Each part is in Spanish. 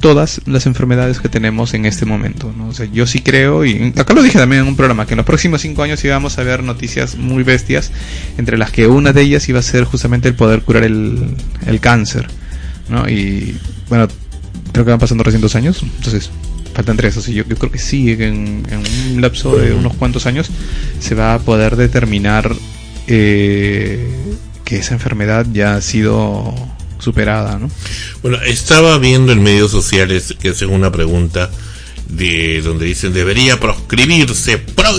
todas las enfermedades que tenemos en este momento, ¿no? O sea, yo sí creo, y acá lo dije también en un programa, que en los próximos 5 años íbamos a ver noticias muy bestias, entre las que una de ellas iba a ser justamente el poder curar el cáncer, ¿no? Y bueno, creo que van pasando recién 2 años, entonces faltan 3, así yo creo que sí, en un lapso de unos cuantos años se va a poder determinar que esa enfermedad ya ha sido superada, ¿no? Bueno, estaba viendo en medios sociales que hacen una pregunta de donde dicen debería prohibirse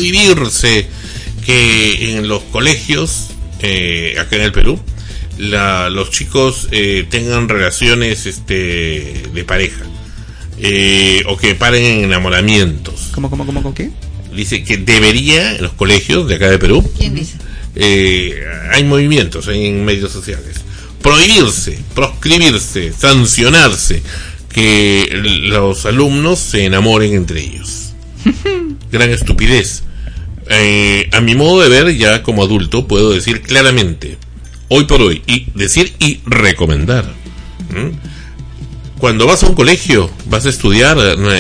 que en los colegios acá en el Perú los chicos tengan relaciones de pareja o que paren en enamoramientos. ¿Cómo qué? Dice que debería en los colegios de acá de Perú. ¿Quién dice? Hay movimientos en medios sociales. Prohibirse, proscribirse, sancionarse que los alumnos se enamoren entre ellos. Gran estupidez. A mi modo de ver, ya como adulto, puedo decir claramente, hoy por hoy, y decir y recomendar. Cuando vas a un colegio, vas a estudiar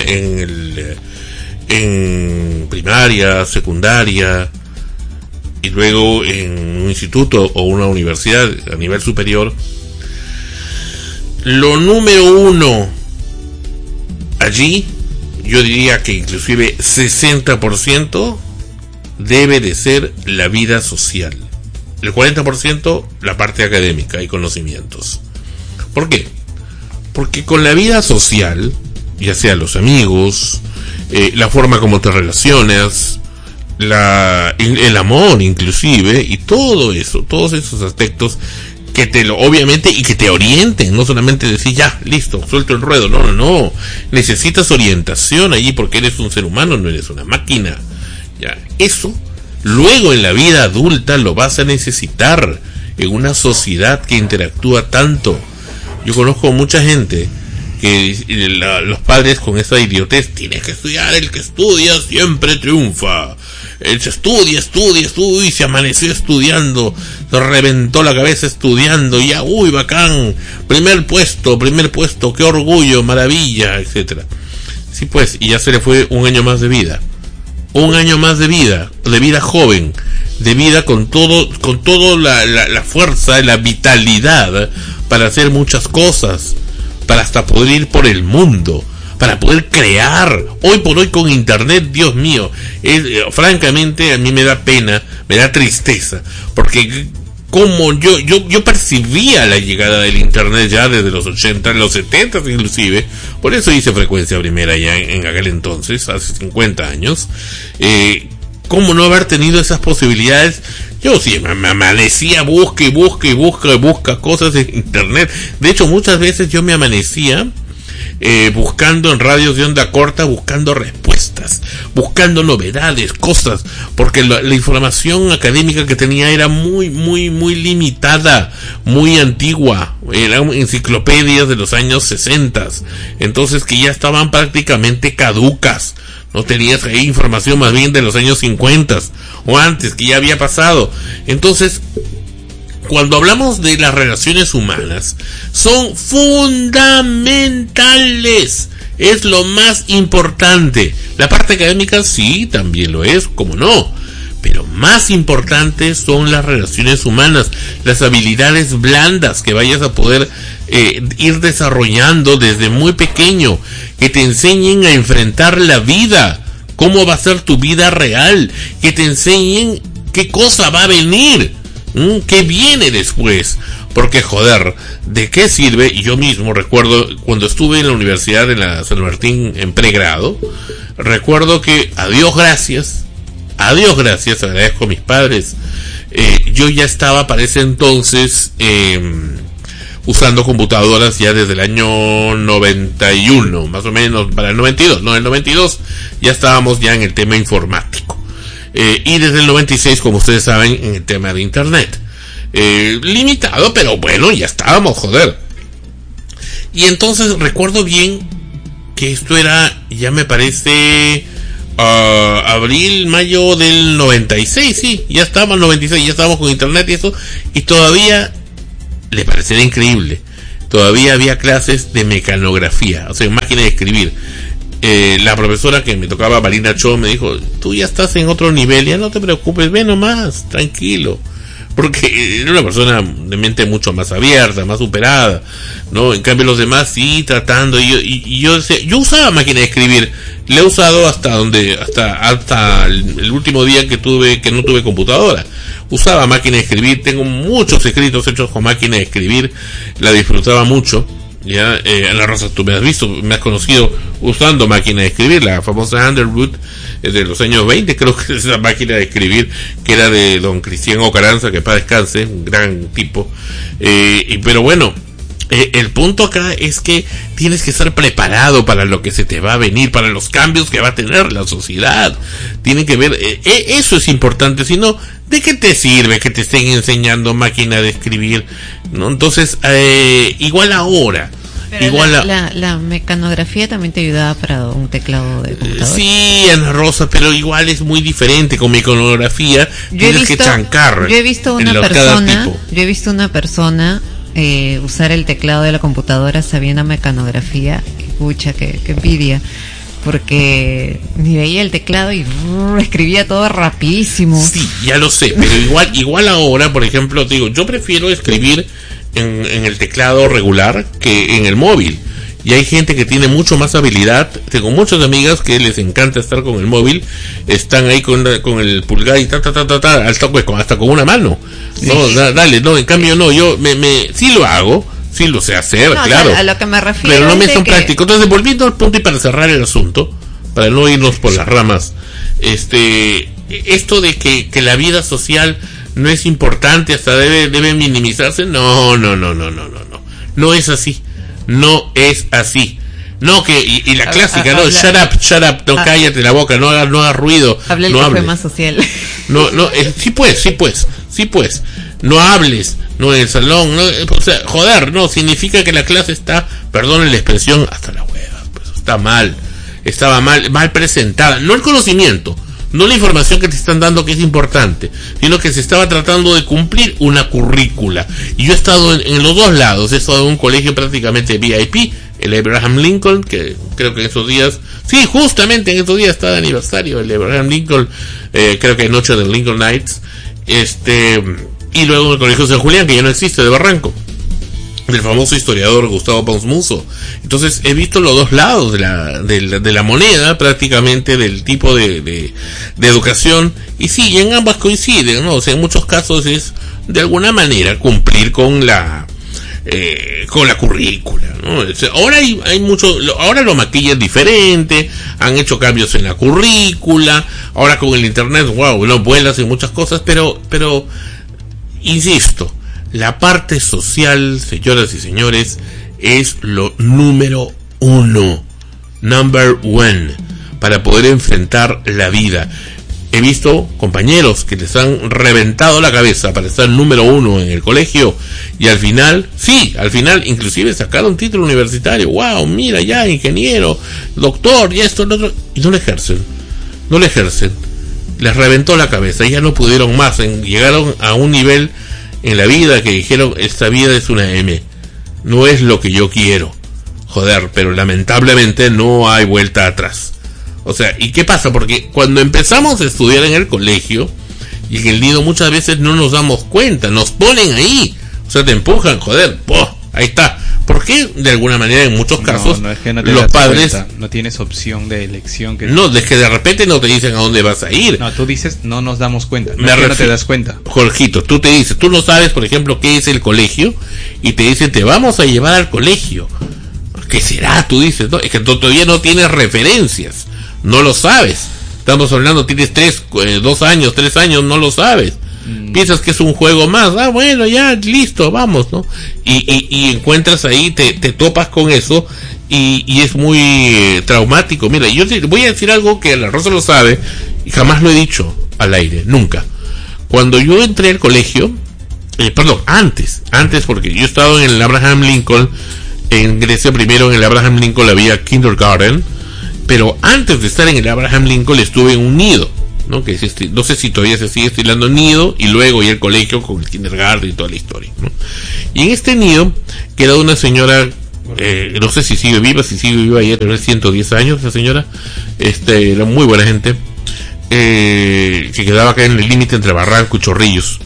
en primaria, secundaria, y luego en un instituto o una universidad a nivel superior, lo número 1 allí, yo diría que inclusive 60% debe de ser la vida social. El 40% la parte académica y conocimientos. ¿Por qué? Porque con la vida social, ya sea los amigos, la forma como te relacionas, el amor inclusive, y todo eso, todos esos aspectos que obviamente, y que te orienten, no solamente decir ya, listo, suelto el ruedo, no, necesitas orientación allí porque eres un ser humano, no eres una máquina, ya, eso, luego en la vida adulta lo vas a necesitar en una sociedad que interactúa tanto. Yo conozco mucha gente que los padres con esa idiotez, tienes que estudiar, el que estudia siempre triunfa. Él se estudia, y se amaneció estudiando, se reventó la cabeza estudiando, y ya, uy, bacán, primer puesto, qué orgullo, maravilla, etcétera. Sí, pues, y ya se le fue un año más de vida joven, de vida con todo la fuerza, la vitalidad para hacer muchas cosas, para hasta poder ir por el mundo, para poder crear. Hoy por hoy con internet, Dios mío, francamente a mí me da pena, me da tristeza, porque como yo percibía la llegada del internet ya desde los 80, los 70 inclusive, por eso hice Frecuencia Primera ya en aquel entonces, hace 50 años, cómo no haber tenido esas posibilidades. Yo sí me amanecía, busca cosas en internet. De hecho, muchas veces yo me amanecía buscando en radios de onda corta, buscando respuestas, buscando novedades, cosas, porque la información académica que tenía era muy limitada, muy antigua, eran enciclopedias de los años 60, entonces que ya estaban prácticamente caducas. No tenías ahí información más bien de los años 50 o antes, que ya había pasado. Entonces, cuando hablamos de las relaciones humanas, son fundamentales. Es lo más importante. La parte académica sí, también lo es, como no. Pero más importantes son las relaciones humanas, las habilidades blandas que vayas a poder ir desarrollando desde muy pequeño, que te enseñen a enfrentar la vida, cómo va a ser tu vida real, que te enseñen qué cosa va a venir, qué viene después, porque joder, ¿de qué sirve? Y yo mismo recuerdo cuando estuve en la universidad de la San Martín en pregrado, recuerdo que a Dios gracias, agradezco a mis padres, yo ya estaba para ese entonces usando computadoras ya desde el año 91, más o menos, para el 92, no, el 92 ya estábamos ya en el tema informático, y desde el 96, como ustedes saben, en el tema de internet, limitado, pero bueno, ya estábamos, joder. Y entonces recuerdo bien que esto era, ya me parece, abril, mayo del 96, sí, ya estábamos 96, ya estábamos con internet y eso, y todavía le parecerá increíble. todavía había clases de mecanografía, o sea, máquina de escribir. La profesora que me tocaba, Marina Cho, me dijo, tú ya estás en otro nivel, ya no te preocupes, ve nomás, tranquilo. Porque era una persona de mente mucho más abierta, más superada, ¿no? En cambio los demás sí tratando, y yo decía, yo usaba máquina de escribir, le he usado hasta el último día que no tuve computadora. Usaba máquina de escribir, tengo muchos escritos hechos con máquina de escribir, la disfrutaba mucho. Ya, Ana Rosa, tú me has visto, me has conocido usando máquina de escribir, la famosa Underwood de los años 20, creo que es esa máquina de escribir que era de don Cristian Ocaranza, que para descanse, un gran tipo. Pero bueno, el punto acá es que tienes que estar preparado para lo que se te va a venir, para los cambios que va a tener la sociedad. Tienen que ver, eso es importante, si no, ¿de qué te sirve que te estén enseñando máquina de escribir? ¿No? Entonces, igual ahora. Pero igual la mecanografía también te ayudaba para un teclado de computador. Sí, Ana Rosa, pero igual es muy diferente. Con mecanografía tienes que chancar. Yo he visto una persona usar el teclado de la computadora sabiendo mecanografía. Pucha, que envidia. Porque ni veía el teclado y escribía todo rapidísimo. Sí, ya lo sé, pero igual ahora, por ejemplo, digo, yo prefiero escribir en el teclado regular que en el móvil. Y hay gente que tiene mucho más habilidad. Tengo muchas amigas que les encanta estar con el móvil, están ahí con el pulgar y hasta con una mano. No, dale, no, en cambio no, yo sí lo hago. Sí lo sé hacer, no, claro. O sea, a lo que me refiero, pero no me son prácticos. Entonces, volviendo al punto y para cerrar el asunto, para no irnos por las ramas, esto de que la vida social no es importante, hasta debe minimizarse, no. No es así. No es así. No, y la clásica, no, shut up, no, cállate la boca, no hagas ruido. Hable el café más social. Sí pues. No hables, no en el salón, no, o sea, joder, no, significa que la clase está, perdonen la expresión, hasta la hueva, pues estaba mal presentada, no el conocimiento, no la información que te están dando que es importante, sino que se estaba tratando de cumplir una currícula. Y yo he estado en los dos lados, he estado en un colegio prácticamente VIP, el Abraham Lincoln, que creo que en esos días, sí, justamente en estos días está de aniversario el Abraham Lincoln, creo que noche del Lincoln Nights, y luego en el Colegio San Julián, que ya no existe, de Barranco, del famoso historiador Gustavo Pons Muso. Entonces he visto los dos lados de la moneda, prácticamente, del tipo de educación, y sí, en ambas coinciden, ¿no? O sea, en muchos casos es de alguna manera cumplir con la currícula, ¿no? O sea, ahora hay mucho, ahora lo maquillan diferente, han hecho cambios en la currícula, ahora con el internet, wow, no vuelas en muchas cosas, pero insisto, la parte social, señoras y señores, es lo número uno, number one, para poder enfrentar la vida. He visto compañeros que les han reventado la cabeza para estar número uno en el colegio y al final inclusive sacaron título universitario, wow, mira ya, ingeniero, doctor, y esto, lo otro, y no lo ejercen. Les reventó la cabeza y ya no pudieron más, llegaron a un nivel en la vida que dijeron, esta vida es una M, no es lo que yo quiero, joder, pero lamentablemente no hay vuelta atrás. O sea, ¿y qué pasa? Porque cuando empezamos a estudiar en el colegio y en el nido muchas veces no nos damos cuenta, nos ponen ahí, o sea, te empujan, joder, ahí está. Porque de alguna manera en muchos casos no es que no te los padres cuenta, no tienes opción de elección no, es que de repente no te dicen a dónde vas a ir. No, tú dices no nos damos cuenta, no te das cuenta. Jorgito, tú no sabes, por ejemplo, qué es el colegio y te dicen te vamos a llevar al colegio. ¿Qué será? Tú dices, no, es que todavía no tienes referencias, no lo sabes. Estamos hablando, tienes 2 años, 3 años, no lo sabes. Piensas que es un juego más, bueno, ya, listo, vamos, ¿no? Y encuentras ahí, te topas con eso y es muy traumático. Mira, yo te voy a decir algo que la Rosa lo sabe y jamás lo he dicho al aire, nunca. Cuando yo entré al colegio, antes, porque yo he estado en el Abraham Lincoln, en Grecia primero. En el Abraham Lincoln había kindergarten, pero antes de estar en el Abraham Lincoln estuve en un nido, ¿no? Que no sé si todavía se sigue estilando nido, y luego ya el colegio con el kindergarten y toda la historia, ¿no? Y en este nido queda una señora, no sé si sigue viva, ella tenía 110 años, esa señora, era muy buena gente, que quedaba acá en el límite entre Barranco y Chorrillos.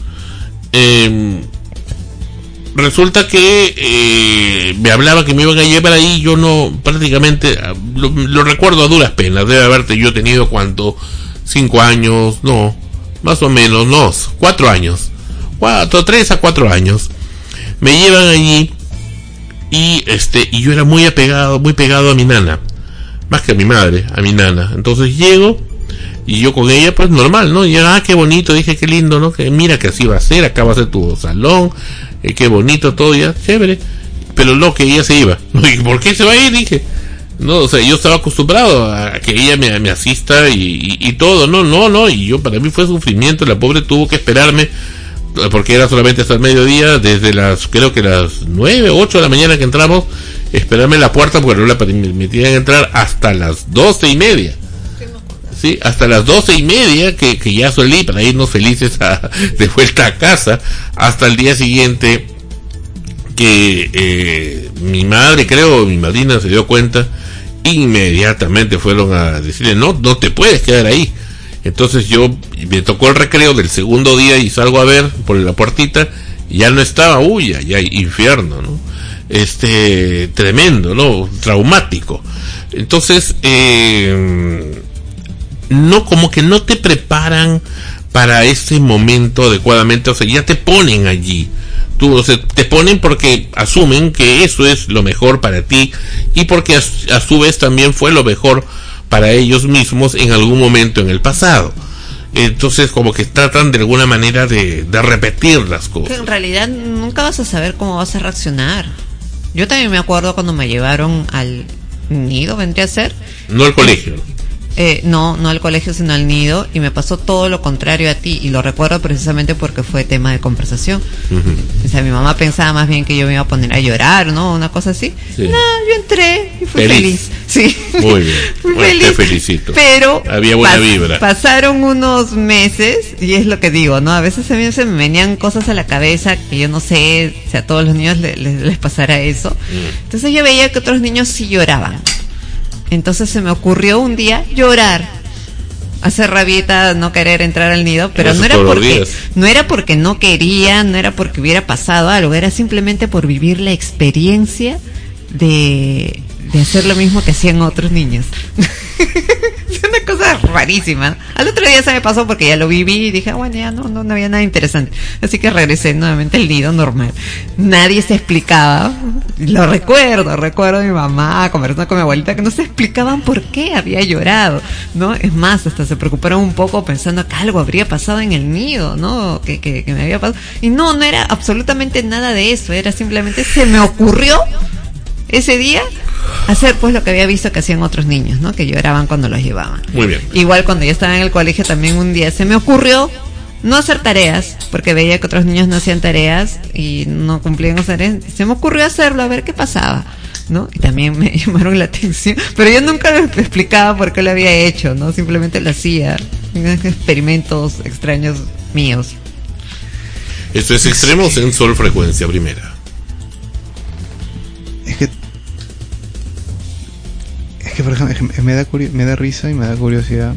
Resulta que me hablaba que me iban a llevar ahí. Yo no, prácticamente lo recuerdo a duras penas. Debe haberte yo tenido 5 años, no, más o menos, no, 4 años, 3 a 4 años. Me llevan allí y yo era muy pegado a mi nana, más que a mi madre, a mi nana. Entonces llego y yo con ella, pues normal, ¿no? Y qué bonito, dije, qué lindo, ¿no? Que mira que así va a ser, acá va a ser tu salón, qué bonito todo, ya, chévere. Pero no, que ella se iba. ¿Y por qué se va a ir? Dije, no, o sea, yo estaba acostumbrado a que ella me asista y todo, no, y yo, para mí fue sufrimiento. La pobre tuvo que esperarme, porque era solamente hasta el mediodía, desde creo que las 9 o 8 de la mañana que entramos, esperarme en la puerta, porque no la permitían entrar hasta las 12:30. Sí, hasta las 12:30, que ya salí para irnos felices de vuelta a casa, hasta el día siguiente que mi madre, creo, mi madrina se dio cuenta, inmediatamente fueron a decirle, no te puedes quedar ahí. Entonces me tocó el recreo del segundo día y salgo a ver por la puertita, y ya no estaba, ya infierno, ¿no? Tremendo, ¿no? Traumático. Entonces, no, como que no te preparan para ese momento adecuadamente, o sea, ya te ponen allí. Te ponen porque asumen que eso es lo mejor para ti, y porque a su vez también fue lo mejor para ellos mismos en algún momento en el pasado. Entonces, como que tratan de alguna manera de repetir las cosas. Que en realidad nunca vas a saber cómo vas a reaccionar. Yo también me acuerdo cuando me llevaron al nido, vendría a ser. No al colegio. No al colegio, sino al nido, y me pasó todo lo contrario a ti, y lo recuerdo precisamente porque fue tema de conversación. Uh-huh. O sea, mi mamá pensaba más bien que yo me iba a poner a llorar, ¿no? Una cosa así. Sí. No, yo entré y fui feliz. Sí. Muy bien. Fui feliz. Te felicito. Pero había buena vibra. Pasaron unos meses, y es lo que digo, ¿no? A veces a mí se me venían cosas a la cabeza que yo no sé si a todos los niños les pasara eso. Entonces yo veía que otros niños sí lloraban. Entonces se me ocurrió un día llorar, hacer rabieta, no querer entrar al nido, pero no era porque no quería, no era porque hubiera pasado algo, era simplemente por vivir la experiencia de hacer lo mismo que hacían otros niños. Es una cosa rarísima. Al otro día se me pasó porque ya lo viví y dije, bueno, ya no había nada interesante. Así que regresé nuevamente al nido normal. Nadie se explicaba. Lo recuerdo a mi mamá conversando con mi abuelita, que no se explicaban por qué había llorado, ¿no? Es más, hasta se preocuparon un poco pensando que algo habría pasado en el nido, ¿no? Que me había pasado. Y no era absolutamente nada de eso. Era simplemente, se me ocurrió ese día hacer pues lo que había visto que hacían otros niños, ¿no? Que lloraban cuando los llevaban. Muy bien. Igual cuando yo estaba en el colegio también un día se me ocurrió no hacer tareas, porque veía que otros niños no hacían tareas y no cumplían con tareas. Se me ocurrió hacerlo, a ver qué pasaba, ¿no? Y también me llamaron la atención, pero yo nunca les explicaba por qué lo había hecho, ¿no? Simplemente lo hacía, experimentos extraños míos. Esto es Extremos en Sol Frecuencia Primera. Es que por ejemplo, me da risa y me da curiosidad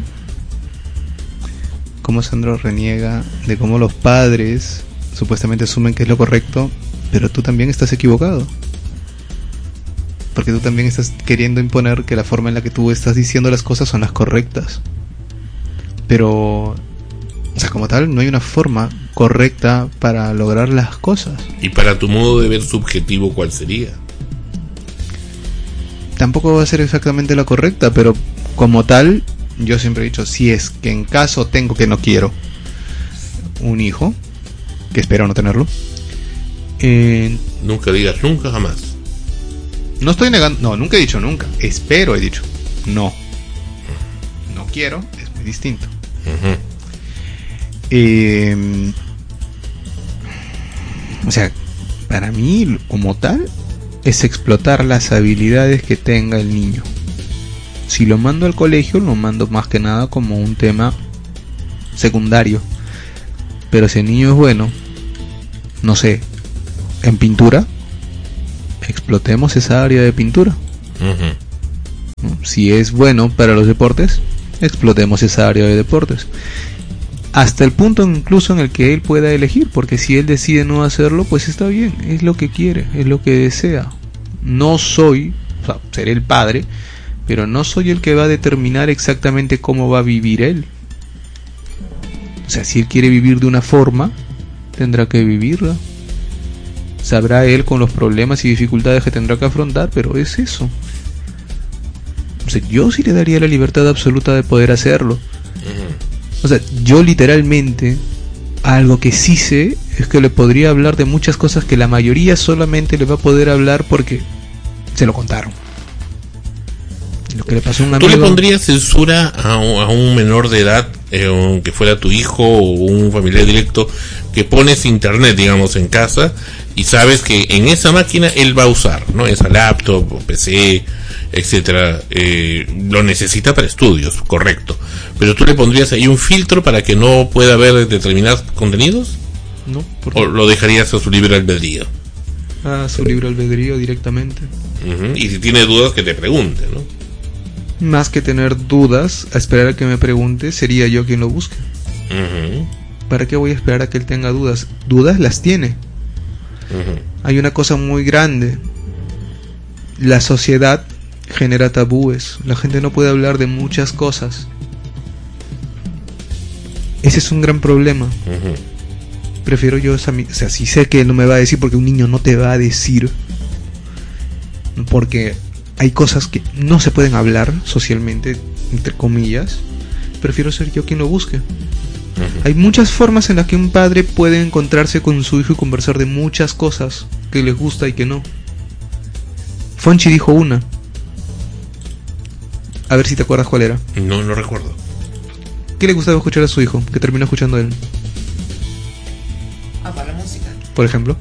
cómo Sandro reniega de cómo los padres supuestamente asumen que es lo correcto, pero tú también estás equivocado, porque tú también estás queriendo imponer que la forma en la que tú estás diciendo las cosas son las correctas. Pero, o sea, como tal, no hay una forma correcta para lograr las cosas. Y para tu modo de ver subjetivo, ¿cuál sería? Tampoco va a ser exactamente la correcta, pero como tal, yo siempre he dicho, si es que en caso tengo, que no quiero un hijo, que espero no tenerlo, nunca digas nunca, jamás. No estoy negando, no, nunca he dicho nunca, espero, he dicho, no quiero, es muy distinto. O sea, para mí, como tal, es explotar las habilidades que tenga el niño. Si lo mando al colegio, lo mando más que nada como un tema secundario. Pero si el niño es bueno, no sé, en pintura, explotemos esa área de pintura. Si es bueno para los deportes, explotemos esa área de deportes. Hasta el punto incluso en el que él pueda elegir, porque si él decide no hacerlo, pues está bien, es lo que quiere, es lo que desea. No soy, o sea, seré el padre, pero no soy el que va a determinar exactamente cómo va a vivir él. O sea, si él quiere vivir de una forma, tendrá que vivirla. Sabrá él con los problemas y dificultades que tendrá que afrontar, pero es eso. O sea, yo sí le daría la libertad absoluta de poder hacerlo. O sea, yo literalmente, algo que sí sé es que le podría hablar de muchas cosas que la mayoría solamente le va a poder hablar porque se lo contaron. Lo que le pasó a un amigo. ¿Tú le pondrías censura a un menor de edad, que fuera tu hijo o un familiar directo, que pones internet, digamos, en casa y sabes que en esa máquina él va a usar, ¿no? Esa laptop o PC, etcétera, lo necesita para estudios, correcto, pero tú le pondrías ahí un filtro para que no pueda ver determinados contenidos? No, ¿o lo dejarías a su libre albedrío? A su libre albedrío directamente. Y si tiene dudas, que te pregunte, ¿no? Más que tener dudas, a esperar a que me pregunte, sería yo quien lo busque. ¿Para qué voy a esperar a que él tenga dudas? Dudas las tiene. Hay una cosa muy grande. La sociedad genera tabúes. La gente no puede hablar de muchas cosas. Ese es un gran problema. Prefiero yo, o sea, sí sé que él no me va a decir, porque un niño no te va a decir, porque hay cosas que no se pueden hablar socialmente, entre comillas. Prefiero ser yo quien lo busque. Hay muchas formas en las que un padre puede encontrarse con su hijo y conversar de muchas cosas que les gusta y que no. Fonchi dijo una. A ver si te acuerdas cuál era. No recuerdo. ¿Qué le gustaba escuchar a su hijo? Que terminó escuchando a él. Para la música. Por ejemplo.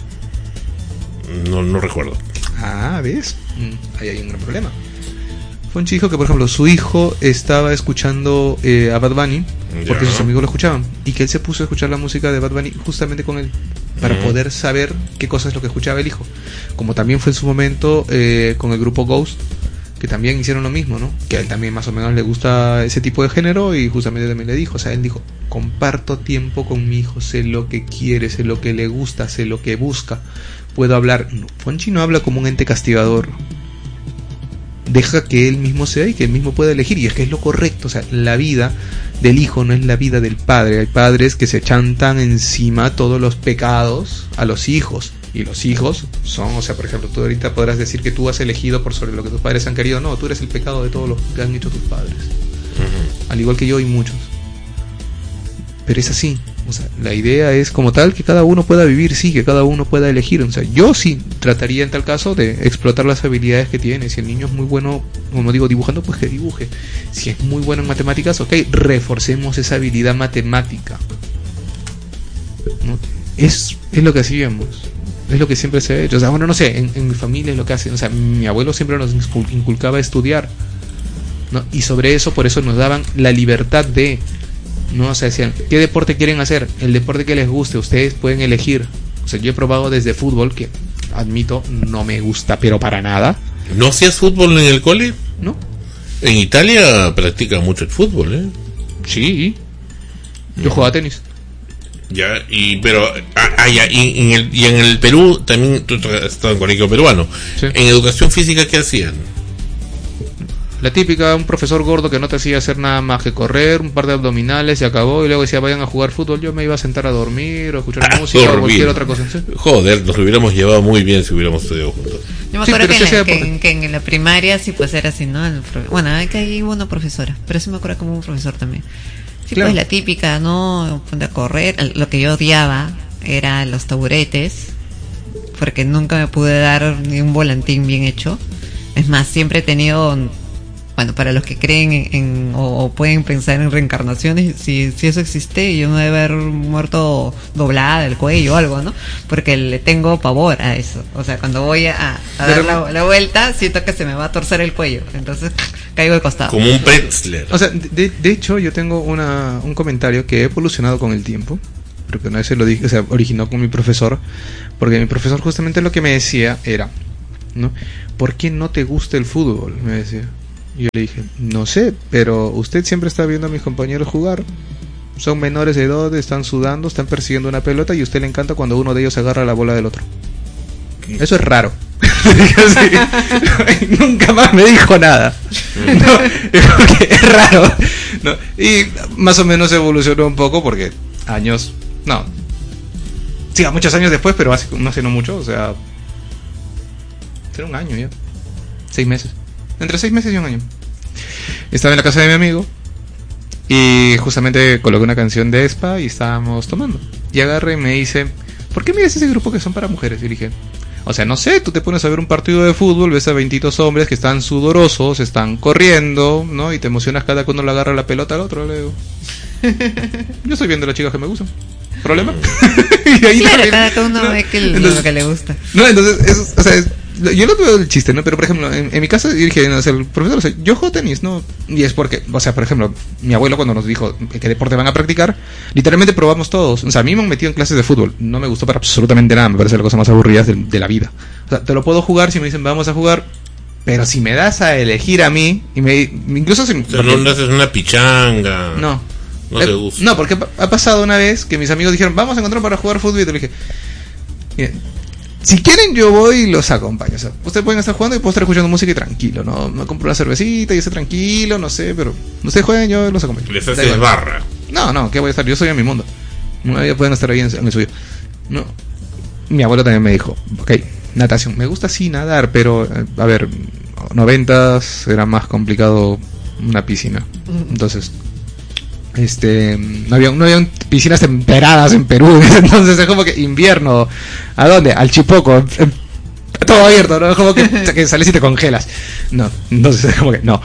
No recuerdo. ¿Ves? Ahí hay un gran problema. Fonchi dijo que, por ejemplo, su hijo estaba escuchando a Bad Bunny porque sus amigos lo escuchaban, y que él se puso a escuchar la música de Bad Bunny justamente con él, para poder saber qué cosa es lo que escuchaba el hijo. Como también fue en su momento con el grupo Ghost, que también hicieron lo mismo, ¿no? Que a él también más o menos le gusta ese tipo de género, y justamente también le dijo, o sea, él dijo, comparto tiempo con mi hijo, sé lo que quiere, sé lo que le gusta, sé lo que busca, puedo hablar. No, Fonchi no habla como un ente castigador. Deja que él mismo sea y que él mismo pueda elegir, y es que es lo correcto. O sea, la vida del hijo no es la vida del padre. Hay padres que se chantan encima todos los pecados a los hijos, y los hijos son, o sea, por ejemplo, tú ahorita podrás decir que tú has elegido por sobre lo que tus padres han querido. No, tú eres el pecado de todo lo que han hecho tus padres, al igual que yo y muchos. Pero es así. O sea, la idea es como tal que cada uno pueda vivir, sí, que cada uno pueda elegir. O sea, yo sí trataría en tal caso de explotar las habilidades que tiene. Si el niño es muy bueno, como digo, dibujando, pues que dibuje. Si es muy bueno en matemáticas, ok, reforcemos esa habilidad matemática, ¿no? Es lo que hacíamos, es lo que siempre se ha hecho. O sea, bueno, no sé, en mi familia es lo que hacen. O sea, mi abuelo siempre nos inculcaba estudiar, ¿no? Y sobre eso, por eso nos daban la libertad de... No, o sea, decían, ¿qué deporte quieren hacer? El deporte que les guste, ustedes pueden elegir. O sea, yo he probado desde fútbol, que admito, no me gusta, pero para nada. ¿No hacías fútbol en el cole? No. En Italia practica mucho el fútbol, ¿eh? Sí. Yo jugaba tenis. Ya, pero y en el Perú también, tú has estado en colegio peruano. Sí. En educación física, ¿qué hacían? La típica, un profesor gordo que no te hacía hacer nada más que correr, un par de abdominales, se acabó, y luego decía vayan a jugar fútbol. Yo me iba a sentar a dormir o a escuchar música o cualquier otra cosa. ¿Sí? Joder, nos lo hubiéramos llevado muy bien si hubiéramos estudiado juntos. Yo me acuerdo que en la primaria sí pues era así, ¿no? Bueno, ahí hubo una profesora, pero sí me acuerdo como un profesor también. Sí, claro. Pues la típica, ¿no? De correr. Lo que yo odiaba era los taburetes, porque nunca me pude dar ni un volantín bien hecho. Es más, siempre he tenido... Bueno, para los que creen o pueden pensar en reencarnaciones, si eso existe, yo me debe haber muerto doblada del cuello o algo, ¿no? Porque le tengo pavor a eso. O sea, cuando voy a dar la vuelta, siento que se me va a torcer el cuello. Entonces, caigo de costado. Como un Pretzler. O sea, de hecho, yo tengo un comentario que he evolucionado con el tiempo. Porque una vez se lo dije, o sea, originó con mi profesor. Porque mi profesor justamente lo que me decía era, ¿no? ¿Por qué no te gusta el fútbol? Me decía. Y yo le dije, no sé, pero usted siempre está viendo a mis compañeros jugar. Son menores de edad, están sudando, están persiguiendo una pelota y a usted le encanta cuando uno de ellos agarra la bola del otro. ¿Qué? Eso es raro. Nunca más me dijo nada. No, es raro. No, y más o menos evolucionó un poco porque años, no, sí, muchos años después, pero no mucho, o sea, será un año ya, 6 meses, entre 6 meses y un año. Estaba en la casa de mi amigo y justamente coloqué una canción de Espa y estábamos tomando. Y agarré y me dice, ¿por qué miras ese grupo que son para mujeres? Y dije, o sea, no sé, tú te pones a ver un partido de fútbol, ves a 22 hombres que están sudorosos, están corriendo, ¿no? Y te emocionas cada que uno le agarra la pelota al otro, le digo. Yo estoy viendo las chicas que me gustan. ¿Problema? Y ahí claro, cada uno ve lo que le gusta. No, entonces, o sea, yo no veo el chiste, ¿no? Pero, por ejemplo, en mi casa, yo dije, no, o sea, el profesor, o sea, yo juego tenis, ¿no? Y es porque, o sea, por ejemplo, mi abuelo cuando nos dijo qué deporte van a practicar, literalmente probamos todos. O sea, a mí me han metido en clases de fútbol. No me gustó para absolutamente nada, me parece la cosa más aburrida de la vida. O sea, te lo puedo jugar si me dicen, vamos a jugar. Pero si me das a elegir a mí, incluso si... O sea, no haces una pichanga. No. No te gusta. No, porque ha pasado una vez que mis amigos dijeron, vamos a encontrar para jugar fútbol, y te dije, miren, si quieren yo voy y los acompaño. O sea, ustedes pueden estar jugando y puedo estar escuchando música y tranquilo, ¿no? Me compro una cervecita y esté tranquilo, no sé, pero ustedes jueguen, yo los acompaño. Les haces barra. No, ¿qué voy a estar? Yo soy en mi mundo. Ellos pueden estar ahí en el suyo. No. Mi abuelo también me dijo, ok, natación. Me gusta sí nadar, pero, a ver, 90s era más complicado una piscina. Entonces... no había piscinas temperadas en Perú, entonces es como que invierno, ¿a dónde? Al Chipoco, todo abierto, ¿no? Es como que sales y te congelas. No, entonces es como que no.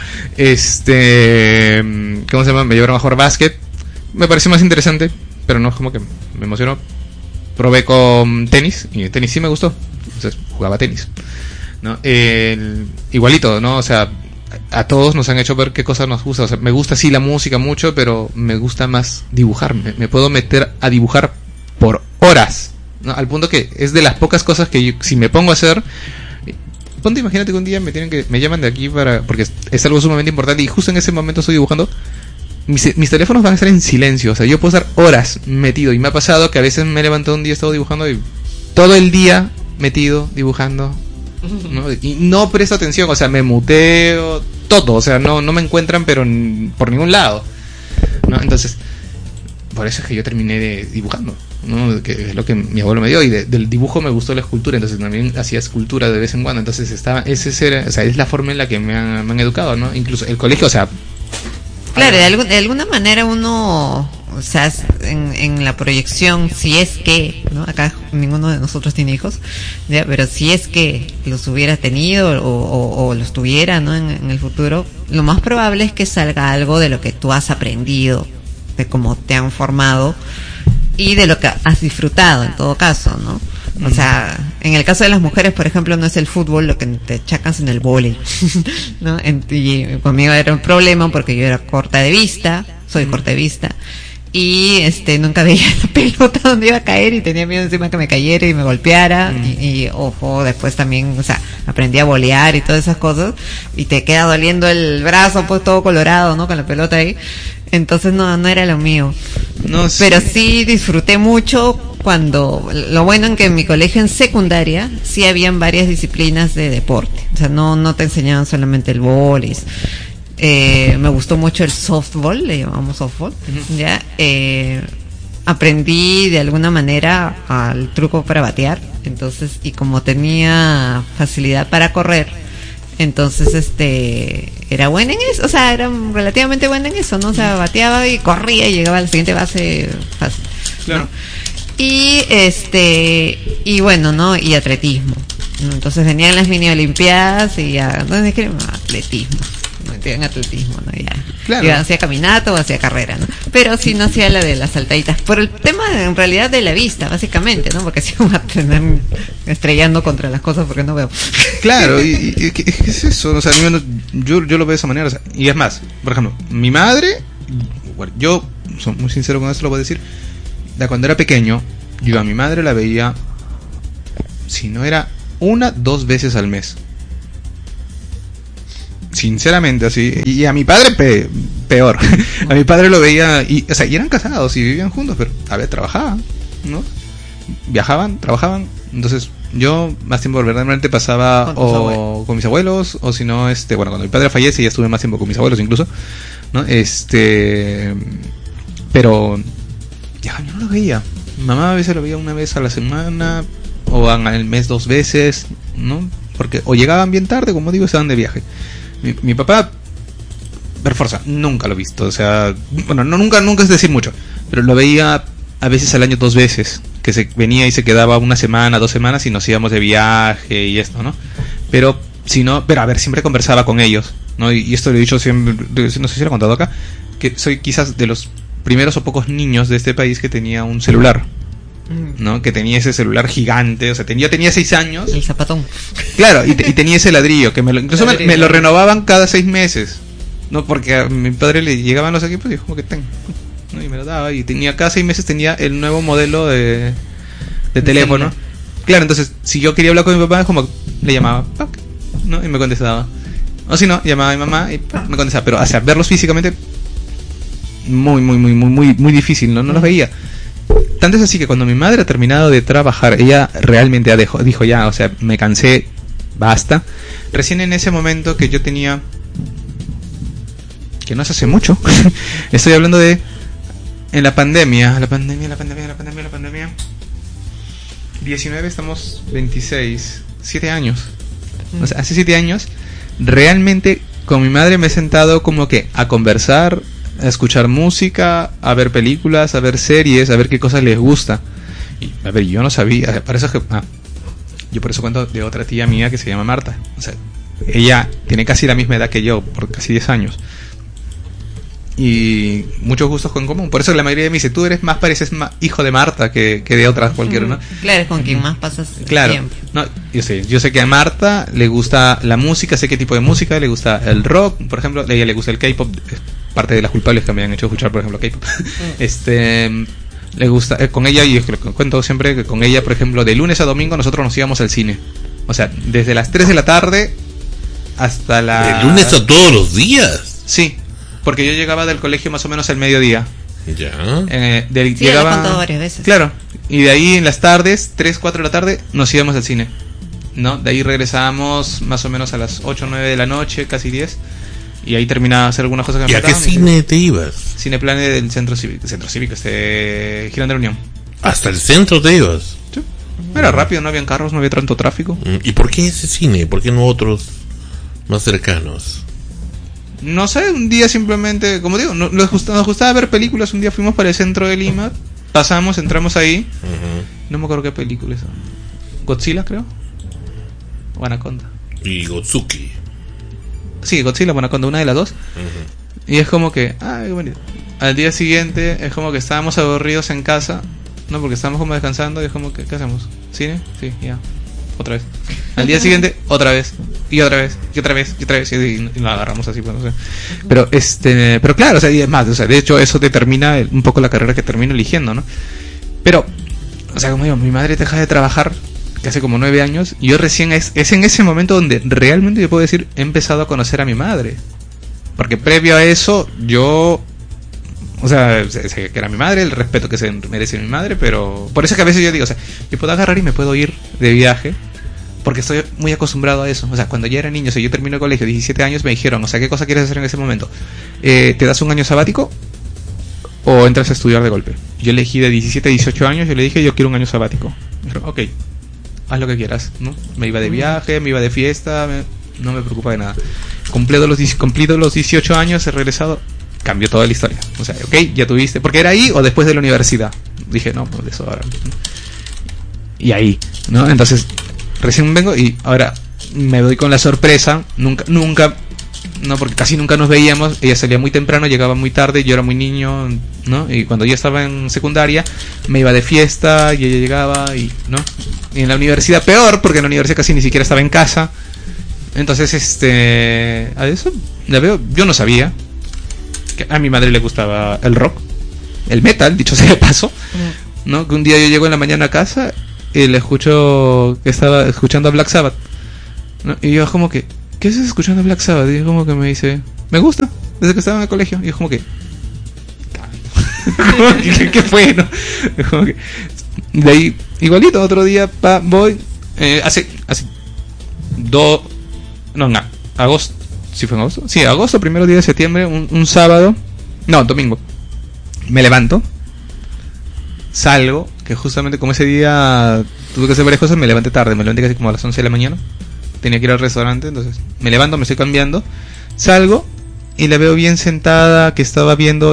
¿Cómo se llama? Me llevaron a jugar básquet. Me pareció más interesante, pero no es como que me emocionó. Probé con tenis y tenis sí me gustó. Entonces jugaba tenis, ¿no? Igualito, ¿no? O sea, a todos nos han hecho ver qué cosas nos gusta. O sea, me gusta sí la música mucho, pero me gusta más dibujar. Me puedo meter a dibujar por horas, ¿no? Al punto que es de las pocas cosas que yo, si me pongo a hacer, ponte, imagínate que un día me llaman de aquí porque es algo sumamente importante y justo en ese momento estoy dibujando. Mis teléfonos van a estar en silencio. O sea, yo puedo estar horas metido. Y me ha pasado que a veces me he levantado un día, he estado dibujando y todo el día metido dibujando, ¿no? Y no presto atención, o sea, me muteo, todo, o sea, no me encuentran pero por ningún lado, ¿no? Entonces, por eso es que yo terminé dibujando, ¿no? Que es lo que mi abuelo me dio, y del dibujo me gustó la escultura, entonces también hacía escultura de vez en cuando, entonces es la forma en la que me han educado, ¿no? Incluso el colegio, o sea... Claro, de alguna manera uno, o sea, en la proyección, si es que, ¿no? Acá ninguno de nosotros tiene hijos, ¿ya? Pero si es que los hubiera tenido o los tuviera, ¿no? En el futuro, lo más probable es que salga algo de lo que tú has aprendido, de cómo te han formado y de lo que has disfrutado en todo caso, ¿no? O sea, en el caso de las mujeres, por ejemplo, no es el fútbol lo que te chacas en el vóley, ¿no? Y conmigo era un problema porque yo era corta de vista, soy corta de vista, y nunca veía la pelota donde iba a caer y tenía miedo encima que me cayera y me golpeara, y ojo, después también, o sea, aprendí a volear y todas esas cosas, y te queda doliendo el brazo, pues todo colorado, ¿no? Con la pelota ahí. Entonces no era lo mío. No, sí. Pero sí disfruté mucho cuando, lo bueno en que en mi colegio en secundaria sí habían varias disciplinas de deporte. O sea, no te enseñaban solamente el vóley. Me gustó mucho el softball, le llamamos softball, ¿ya? Aprendí de alguna manera al truco para batear. Entonces, y como tenía facilidad para correr, entonces era buena en eso, o sea, era relativamente buena en eso, ¿no? O sea, bateaba y corría y llegaba a la siguiente base fácil, claro, ¿no? Y bueno, ¿no? Y atletismo, ¿no? Entonces venían las mini olimpiadas y ya, ¿dónde es que atletismo? En atletismo, ¿no? Ya. Claro. Yo hacía caminata o hacía carrera, ¿no? Pero sí no hacía la de las saltaditas. Por el tema, en realidad, de la vista, básicamente, ¿no? Porque si uno va a tener estrellando contra las cosas porque no veo. Claro, y ¿qué es eso? O sea, yo lo veo de esa manera, o sea, y es más, por ejemplo, mi madre, bueno, yo soy muy sincero con esto, lo voy a decir, de cuando era pequeño, yo a mi madre la veía, si no era 2 veces al mes. Sinceramente, así. Y a mi padre peor. A mi padre lo veía, y eran casados y vivían juntos, pero a ver, trabajaban, ¿no? Viajaban, trabajaban. Entonces yo más tiempo verdaderamente pasaba con mis abuelos, o si no, bueno, cuando mi padre fallece ya estuve más tiempo con mis abuelos incluso, ¿no? Pero ya yo no lo veía. Mi mamá a veces lo veía una vez a la semana, o al mes 2 veces, ¿no? Porque o llegaban bien tarde, como digo, estaban de viaje. Mi papá, per fuerza, nunca lo he visto, o sea, bueno, nunca es decir mucho, pero lo veía a veces al año 2 veces, que se venía y se quedaba 1 semana, 2 semanas y nos íbamos de viaje y esto, ¿no? Pero a ver, siempre conversaba con ellos, ¿no? Y esto lo he dicho siempre, no sé si lo he contado acá, que soy quizás de los primeros o pocos niños de este país que tenía un celular, ¿no? Que tenía ese celular gigante, o sea, yo tenía 6 años. El zapatón. Claro, y tenía ese ladrillo, que me lo renovaban cada 6 meses, ¿no? Porque a mi padre le llegaban los equipos y como que tengo, ¿no? Y me lo daba, y cada 6 meses tenía el nuevo modelo de teléfono. Claro, entonces, si yo quería hablar con mi papá, es como, le llamaba, ¿no? Y me contestaba. O si no, llamaba a mi mamá y me contestaba. Pero, o sea, verlos físicamente, muy difícil, ¿no? No los veía. Tanto es así que cuando mi madre ha terminado de trabajar, ella realmente dijo ya, o sea, me cansé, basta. Recién en ese momento que yo tenía, que no se hace mucho, estoy hablando de en la pandemia, 19, estamos 26, 7 años. O sea, hace 7 años, realmente con mi madre me he sentado como que a conversar, a escuchar música, a ver películas, a ver series, a ver qué cosas les gusta. Y a ver, yo no sabía, yo por eso cuento de otra tía mía que se llama Marta. O sea, ella tiene casi la misma edad que yo, por casi 10 años. Y muchos gustos en común. Por eso la mayoría me dice, tú pareces más hijo de Marta que de otras cualquiera, ¿no? Claro, es con quien más pasas tiempo. No, yo sé que a Marta le gusta la música, sé qué tipo de música, le gusta el rock, por ejemplo, a ella le gusta el K-pop, parte de las culpables que me han hecho escuchar, por ejemplo, K-pop. Le gusta, con ella, y es que lo cuento siempre, que con ella, por ejemplo, de lunes a domingo nosotros nos íbamos al cine. O sea, desde las 3 de la tarde hasta la... ¿De lunes a todos los días? Sí. Porque yo llegaba del colegio más o menos al mediodía. Ya. Sí, llegaba, lo he contado varias veces. Claro. Y de ahí en las tardes, 3, 4 de la tarde, nos íbamos al cine, ¿no? De ahí regresábamos más o menos a las 8, 9 de la noche, casi 10. Y ahí terminaba de hacer algunas cosas que me faltaban. ¿Y a qué cine te ibas? Cineplane del Centro Cívico, Girón de la Unión. ¿Hasta el centro te ibas? Sí. Era rápido, no habían carros, no había tanto tráfico. ¿Y por qué ese cine? ¿Por qué no otros más cercanos? No sé, un día simplemente, como digo, nos gustaba ver películas. Un día fuimos para el centro de Lima, pasamos, entramos ahí. No me acuerdo qué películas son. Godzilla, creo. O Anaconda. Y Gotsuki. Sí, Godzilla o Anaconda, una de las dos. Y es como que, qué bonito. Al día siguiente es como que estábamos aburridos en casa, no, porque estábamos como descansando, y es como que, ¿qué hacemos? ¿Cine? Sí, ya. Otra vez. Al día siguiente, otra vez. Y otra vez, y otra vez, y otra vez, y lo agarramos así, pues, no sé. Pero claro, o sea, y es más, o sea, de hecho eso determina un poco la carrera que termino eligiendo, ¿no? Pero, o sea, como digo, mi madre deja de trabajar que hace como 9 años, y yo recién es en ese momento donde realmente yo puedo decir, he empezado a conocer a mi madre. Porque previo a eso, yo, o sea, sé que era mi madre, el respeto que se merece mi madre, pero por eso que a veces yo digo, o sea, yo puedo agarrar y me puedo ir de viaje, porque estoy muy acostumbrado a eso. O sea, cuando yo era niño, o sea, yo termino el colegio, 17 años, me dijeron, o sea, ¿qué cosa quieres hacer en ese momento? ¿Te das un año sabático o entras a estudiar de golpe? Yo elegí de 17 a 18 años, yo le dije, yo quiero un año sabático. Me dijeron, ok, haz lo que quieras, ¿no? Me iba de viaje, me iba de fiesta, no me preocupa de nada. Cumplido los 18 años, he regresado, cambió toda la historia. O sea, ok, ya tuviste, porque era ahí o después de la universidad. Dije, no, pues eso ahora. Y ahí, ¿no? Entonces, recién vengo y ahora me doy con la sorpresa, nunca, no, porque casi nunca nos veíamos. Ella salía muy temprano, llegaba muy tarde, yo era muy niño, ¿no? Y cuando yo estaba en secundaria, me iba de fiesta y ella llegaba, y ¿no? Y en la universidad peor, porque en la universidad casi ni siquiera estaba en casa, Entonces, a eso la veo. Yo no sabía que a mi madre le gustaba el rock, el metal, dicho sea de paso, ¿no? Que un día yo llego en la mañana a casa y le escucho que estaba escuchando a Black Sabbath, ¿no? Y yo como que, ¿qué estás escuchando a Black Sabbath? Y como que me dice, me gusta, desde que estaba en el colegio. Y yo como que, ¿qué fue, no? Como que, de ahí, igualito, otro día voy, hace agosto, ¿sí fue en agosto? Sí, agosto, primer día de septiembre, un sábado, no, domingo, me levanto, salgo, que justamente como ese día tuve que hacer varias cosas, me levanté tarde, me levanté casi como a las 11 de la mañana, tenía que ir al restaurante, entonces me levanto, me estoy cambiando, salgo y la veo bien sentada, que estaba viendo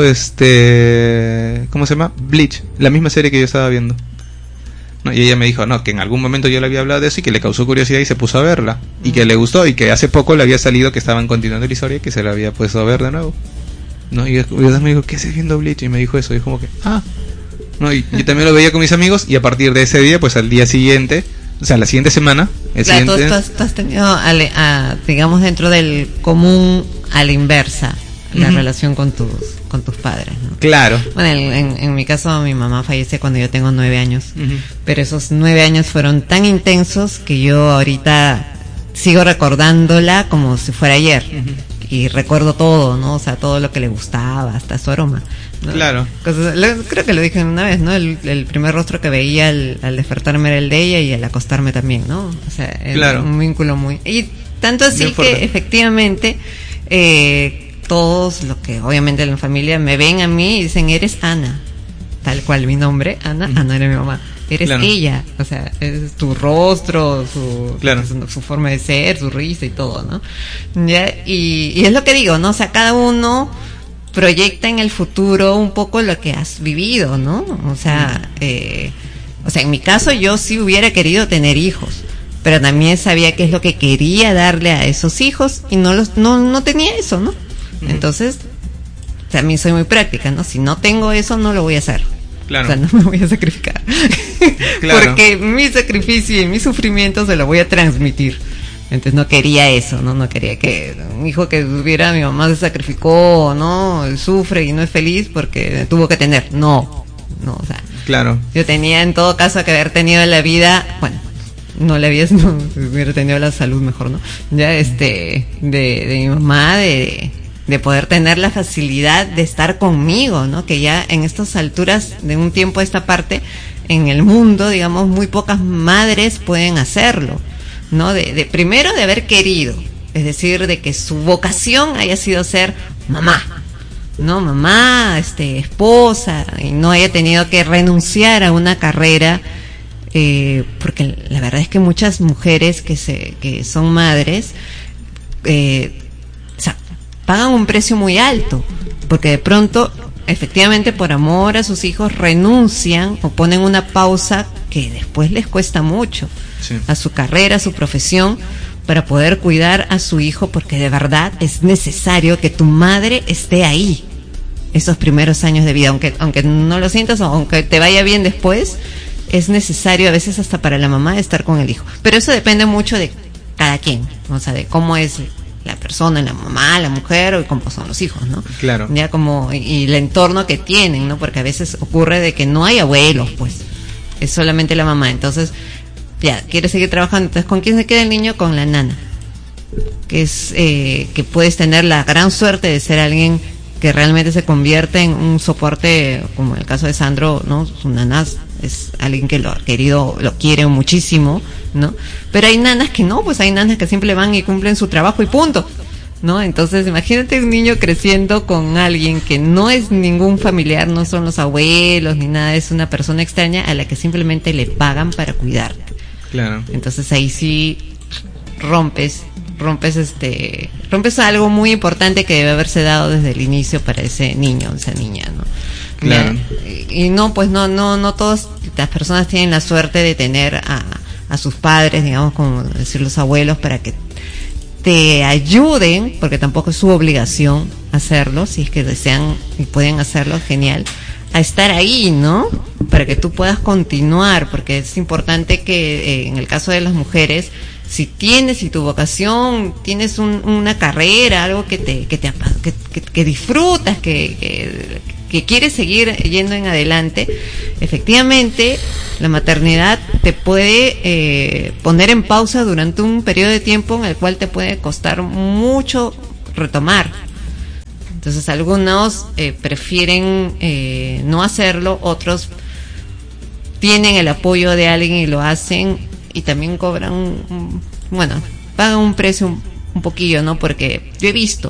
¿cómo se llama? Bleach, la misma serie que yo estaba viendo. No, y ella me dijo, no, que en algún momento yo le había hablado de eso y que le causó curiosidad y se puso a verla. Y que le gustó y que hace poco le había salido que estaban continuando la historia y que se la había puesto a ver de nuevo. No, y yo me dijo, ¿qué estás viendo Bleach? Y me dijo eso, y como que, no, y yo también lo veía con mis amigos y a partir de ese día, pues al día siguiente, o sea, la siguiente semana, claro, tú has tenido, digamos, dentro del común a la inversa, la relación con tus padres, ¿no? Claro. Bueno, en mi caso, mi mamá fallece cuando yo tengo 9 años, pero esos 9 años fueron tan intensos que yo ahorita sigo recordándola como si fuera ayer. Y recuerdo todo, ¿no? O sea, todo lo que le gustaba, hasta su aroma, ¿no? Claro. Creo que lo dije una vez, ¿no? El primer rostro que veía al despertarme era el de ella y al acostarme también, ¿no? O sea, claro, un vínculo muy... Y tanto así que efectivamente todos los que obviamente en la familia me ven a mí y dicen, eres Ana, tal cual mi nombre, Ana, Ana era mi mamá. Eres ella, o sea, es tu rostro, su forma de ser, su risa y todo, ¿no? ¿Ya? Y es lo que digo, ¿no? O sea, cada uno proyecta en el futuro un poco lo que has vivido, ¿no? O sea, en mi caso yo sí hubiera querido tener hijos, pero también sabía qué es lo que quería darle a esos hijos y no tenía eso, ¿no? Entonces, también soy muy práctica, ¿no? Si no tengo eso, no lo voy a hacer. Claro. O sea, no me voy a sacrificar. Claro. Porque mi sacrificio y mi sufrimiento se lo voy a transmitir. Entonces no quería eso, no quería que un hijo que tuviera, mi mamá se sacrificó, ¿no? Sufre y no es feliz porque tuvo que tener. No, o sea. Claro. Yo tenía en todo caso que haber tenido la vida, bueno, no la vida, no, hubiera tenido la salud mejor, ¿no? Ya de mi mamá, de poder tener la facilidad de estar conmigo, ¿no? Que ya en estas alturas de un tiempo a esta parte en el mundo, digamos, muy pocas madres pueden hacerlo, ¿no? Primero de haber querido, es decir, de que su vocación haya sido ser mamá, ¿no? Mamá, esposa, y no haya tenido que renunciar a una carrera, porque la verdad es que muchas mujeres que son madres, pagan un precio muy alto, porque de pronto, efectivamente, por amor a sus hijos, renuncian o ponen una pausa que después les cuesta mucho, a su carrera, a su profesión, para poder cuidar a su hijo, porque de verdad es necesario que tu madre esté ahí esos primeros años de vida, aunque no lo sientas o aunque te vaya bien después, es necesario a veces hasta para la mamá estar con el hijo. Pero eso depende mucho de cada quien, o sea, de cómo es la persona, la mamá, la mujer, o cómo son los hijos, ¿no? Claro. Ya y el entorno que tienen, ¿no? Porque a veces ocurre de que no hay abuelos, pues, es solamente la mamá. Entonces, ya, quiere seguir trabajando. Entonces, ¿con quién se queda el niño? Con la nana. Que es, que puedes tener la gran suerte de ser alguien que realmente se convierte en un soporte, como en el caso de Sandro, ¿no? Su nana es alguien que lo ha querido, lo quiere muchísimo, ¿no? Pero hay nanas que no, pues hay nanas que siempre van y cumplen su trabajo y punto, ¿no? Entonces imagínate un niño creciendo con alguien que no es ningún familiar, no son los abuelos ni nada, es una persona extraña a la que simplemente le pagan para cuidarte. Claro. Entonces ahí sí rompes algo muy importante que debe haberse dado desde el inicio para ese niño, esa niña, ¿no? Claro. Y no, pues no todas las personas tienen la suerte de tener a sus padres, digamos, como decir los abuelos, para que te ayuden, porque tampoco es su obligación hacerlo, si es que desean y pueden hacerlo, genial, a estar ahí, ¿no? Para que tú puedas continuar, porque es importante que en el caso de las mujeres, si tu vocación, tienes una carrera, algo que disfrutas, que quieres seguir yendo en adelante, efectivamente la maternidad te puede poner en pausa durante un periodo de tiempo en el cual te puede costar mucho retomar. Entonces algunos prefieren no hacerlo, otros tienen el apoyo de alguien y lo hacen, y también cobran pagan un precio un poquillo, ¿no? Porque yo he visto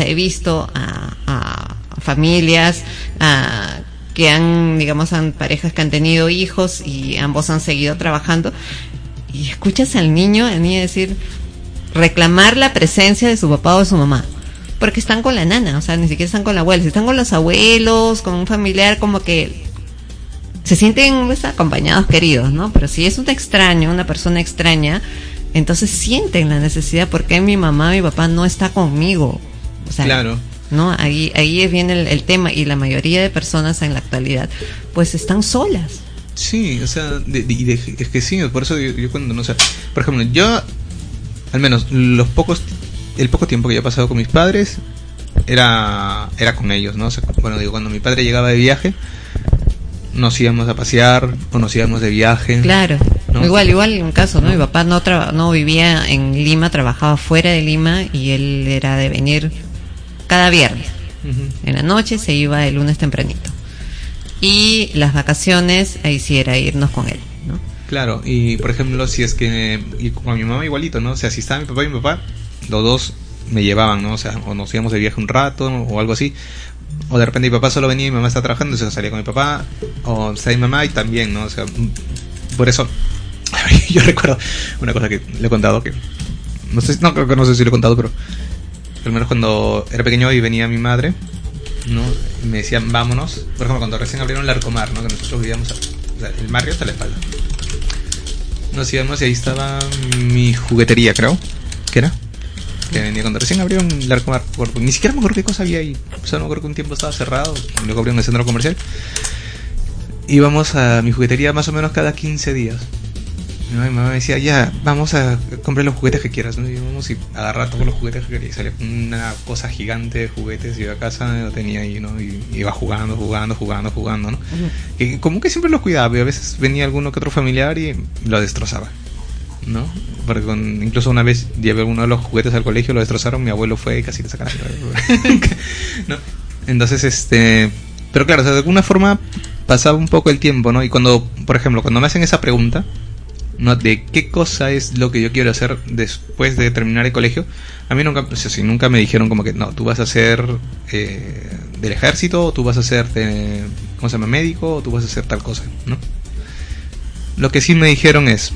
a familias que han parejas que han tenido hijos y ambos han seguido trabajando, y escuchas al niño decir, reclamar la presencia de su papá o de su mamá, porque están con la nana, o sea, ni siquiera están con la abuela, si están con los abuelos, con un familiar, como que se sienten acompañados, queridos, ¿no? Pero si es un extraño, una persona extraña, entonces sienten la necesidad, porque mi mamá, mi papá no está conmigo, o sea, claro, ¿no? Ahí viene el tema, y la mayoría de personas en la actualidad pues están solas. Sí, o sea, es que sí, por eso yo cuando, no sé, por ejemplo, yo, al menos el poco tiempo que yo he pasado con mis padres, era con ellos, ¿no? O sea, cuando mi padre llegaba de viaje, nos íbamos a pasear o nos íbamos de viaje. Claro, ¿no? Igual en un caso, ¿no? Mi papá no vivía en Lima, trabajaba fuera de Lima, y él era de venir cada viernes. En la noche, se iba el lunes tempranito. Y las vacaciones, ahí sí era irnos con él, ¿no? Claro, y por ejemplo, si es que, y con mi mamá igualito, ¿no? O sea, si estaba mi papá y mi papá, los dos me llevaban, ¿no? O sea, o nos íbamos de viaje un rato o algo así. O de repente mi papá solo venía y mi mamá estaba trabajando, entonces salía con mi papá, o está mi mamá y también, ¿no? O sea, por eso yo recuerdo una cosa que le he contado, que no sé si lo he contado, pero al menos cuando era pequeño y venía mi madre, ¿no? Y me decían, vámonos. Por ejemplo, cuando recién abrieron Larcomar, ¿no? Que nosotros vivíamos, o sea, el barrio hasta la espalda. Nos íbamos y ahí estaba mi juguetería, creo, que era, que venía cuando recién abrieron Larcomar. Ni siquiera me acuerdo qué cosa había ahí. O sea, no me acuerdo que un tiempo estaba cerrado, luego abrieron el centro comercial. Íbamos a mi juguetería más o menos cada 15 días. Mi mamá me decía, ya, vamos a comprar los juguetes que quieras, ¿no? Y íbamos y agarrar todos los juguetes que quería. Y salía una cosa gigante de juguetes, iba a casa, lo tenía ahí, ¿no? Y iba jugando, ¿no? Y como que siempre los cuidaba, y a veces venía alguno que otro familiar y lo destrozaba, ¿no? Porque incluso una vez llevé uno de los juguetes al colegio, lo destrozaron, mi abuelo fue y casi le sacaron, ¿no? Entonces, pero claro, o sea, de alguna forma pasaba un poco el tiempo, ¿no? Y cuando, por ejemplo, cuando me hacen esa pregunta, ¿no? De qué cosa es lo que yo quiero hacer después de terminar el colegio, a mí nunca me dijeron como que no, tú vas a ser del ejército, o tú vas a ser ¿cómo se llama? Médico, o tú vas a hacer tal cosa, ¿no? Lo que sí me dijeron es,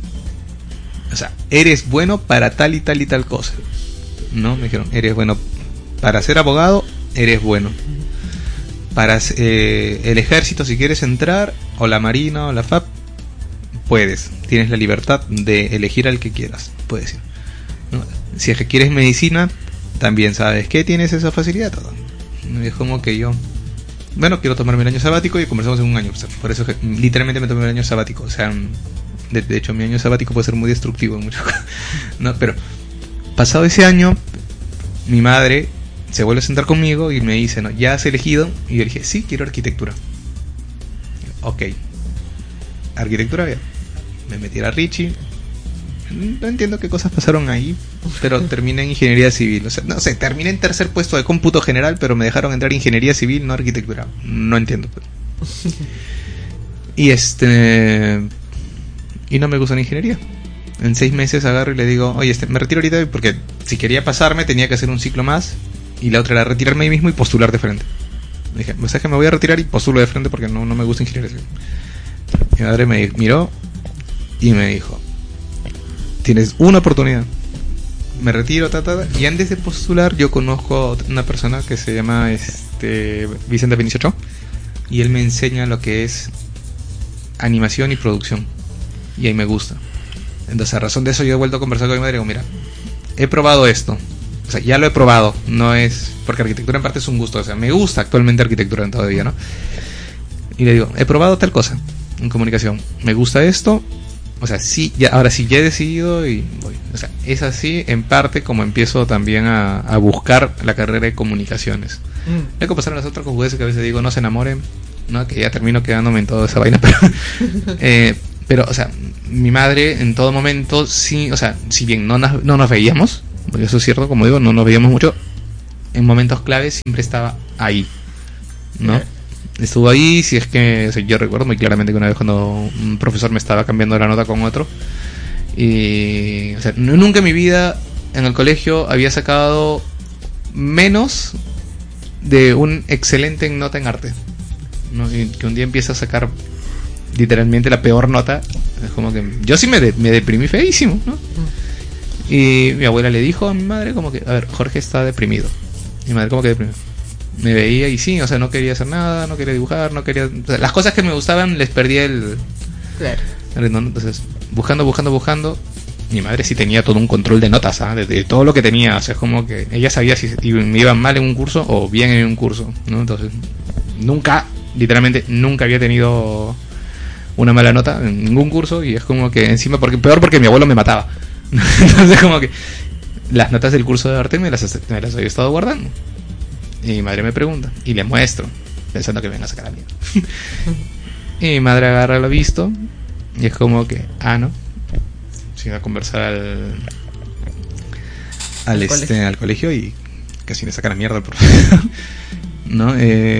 o sea, eres bueno para tal y tal y tal cosa, ¿no? Me dijeron, eres bueno para ser abogado, eres bueno para el ejército, si quieres entrar, o la marina o la FAP, puedes, tienes la libertad de elegir al que quieras, puedes ir, ¿no? Si es que quieres medicina, también sabes que tienes esa facilidad, todo. Es como que yo, quiero tomarme el año sabático y conversamos en un año, o sea, por eso que literalmente me tomé el año sabático, o sea, de hecho mi año sabático puede ser muy destructivo en muchas cosas, ¿no? Pero pasado ese año, mi madre se vuelve a sentar conmigo y me dice, ¿no? ¿Ya has elegido? Y yo dije, sí, quiero arquitectura. Ok, arquitectura, bien. Me metí a Richie. No entiendo qué cosas pasaron ahí, pero terminé en ingeniería civil. O sea, no sé, terminé en tercer puesto de cómputo general, pero me dejaron entrar en ingeniería civil, no arquitectura. No entiendo. Y y no me gusta la ingeniería. En 6 meses agarro y le digo, oye, me retiro ahorita, porque si quería pasarme tenía que hacer un ciclo más, y la otra era retirarme ahí mismo y postular de frente. Dije, pues es que me voy a retirar y postulo de frente porque no me gusta ingeniería civil. Mi madre me miró y me dijo, tienes una oportunidad, me retiro, y antes de postular yo conozco a una persona que se llama Vicente Benicio Ochoa, y él me enseña lo que es animación y producción, y ahí me gusta. Entonces a razón de eso yo he vuelto a conversar con mi madre y digo, mira, he probado esto, o sea, ya lo he probado, no es, porque arquitectura en parte es un gusto, o sea, me gusta actualmente arquitectura todavía, ¿no? Y le digo, he probado tal cosa en comunicación, me gusta esto, o sea, sí, ya, ahora sí ya he decidido y voy. O sea, es así en parte como empiezo también a buscar la carrera de comunicaciones. Luego pasaron las otras conjugueses que a veces digo, no se enamoren, ¿no? Que ya termino quedándome en toda esa vaina, pero, o sea, mi madre en todo momento, sí, o sea, si bien no nos veíamos, porque eso es cierto, como digo, no nos veíamos mucho, en momentos claves siempre estaba ahí, ¿no? Estuvo ahí, si es que, o sea, yo recuerdo muy claramente que una vez cuando un profesor me estaba cambiando la nota con otro, y, o sea, nunca en mi vida en el colegio había sacado menos de un excelente en nota en arte, ¿no? Y que un día empieza a sacar literalmente la peor nota, es como que yo sí me deprimí feísimo, ¿no? Y mi abuela le dijo a mi madre como que, a ver, Jorge está deprimido. Mi madre, ¿cómo que deprimido? Me veía y sí, o sea, no quería hacer nada, no quería dibujar, no quería, o sea, las cosas que me gustaban les perdía el ritmo. Entonces, buscando, mi madre sí tenía todo un control de notas, ¿eh? de todo lo que tenía, o sea, es como que ella sabía si me iba mal en un curso o bien en un curso, ¿no? Entonces, literalmente nunca había tenido una mala nota en ningún curso, y es como que encima, peor porque mi abuelo me mataba. Entonces, como que las notas del curso de arte me las había estado guardando. Y mi madre me pregunta, y le muestro, pensando que me venga a sacar a mí. Y mi madre agarra lo visto, y es como que, no. Se iba a conversar al colegio, y casi me saca la mierda, por ¿no?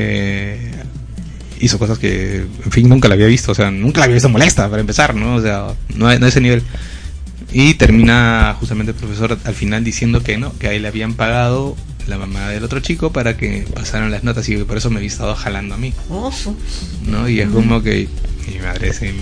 Hizo cosas que, en fin, nunca la había visto, o sea, nunca la había visto molesta, para empezar, ¿no? O sea, no a ese nivel. Y termina justamente el profesor al final diciendo que no, que a él le habían pagado la mamá del otro chico para que pasaran las notas, y por eso me había estado jalando a mí, ¿no? Y es como que mi madre se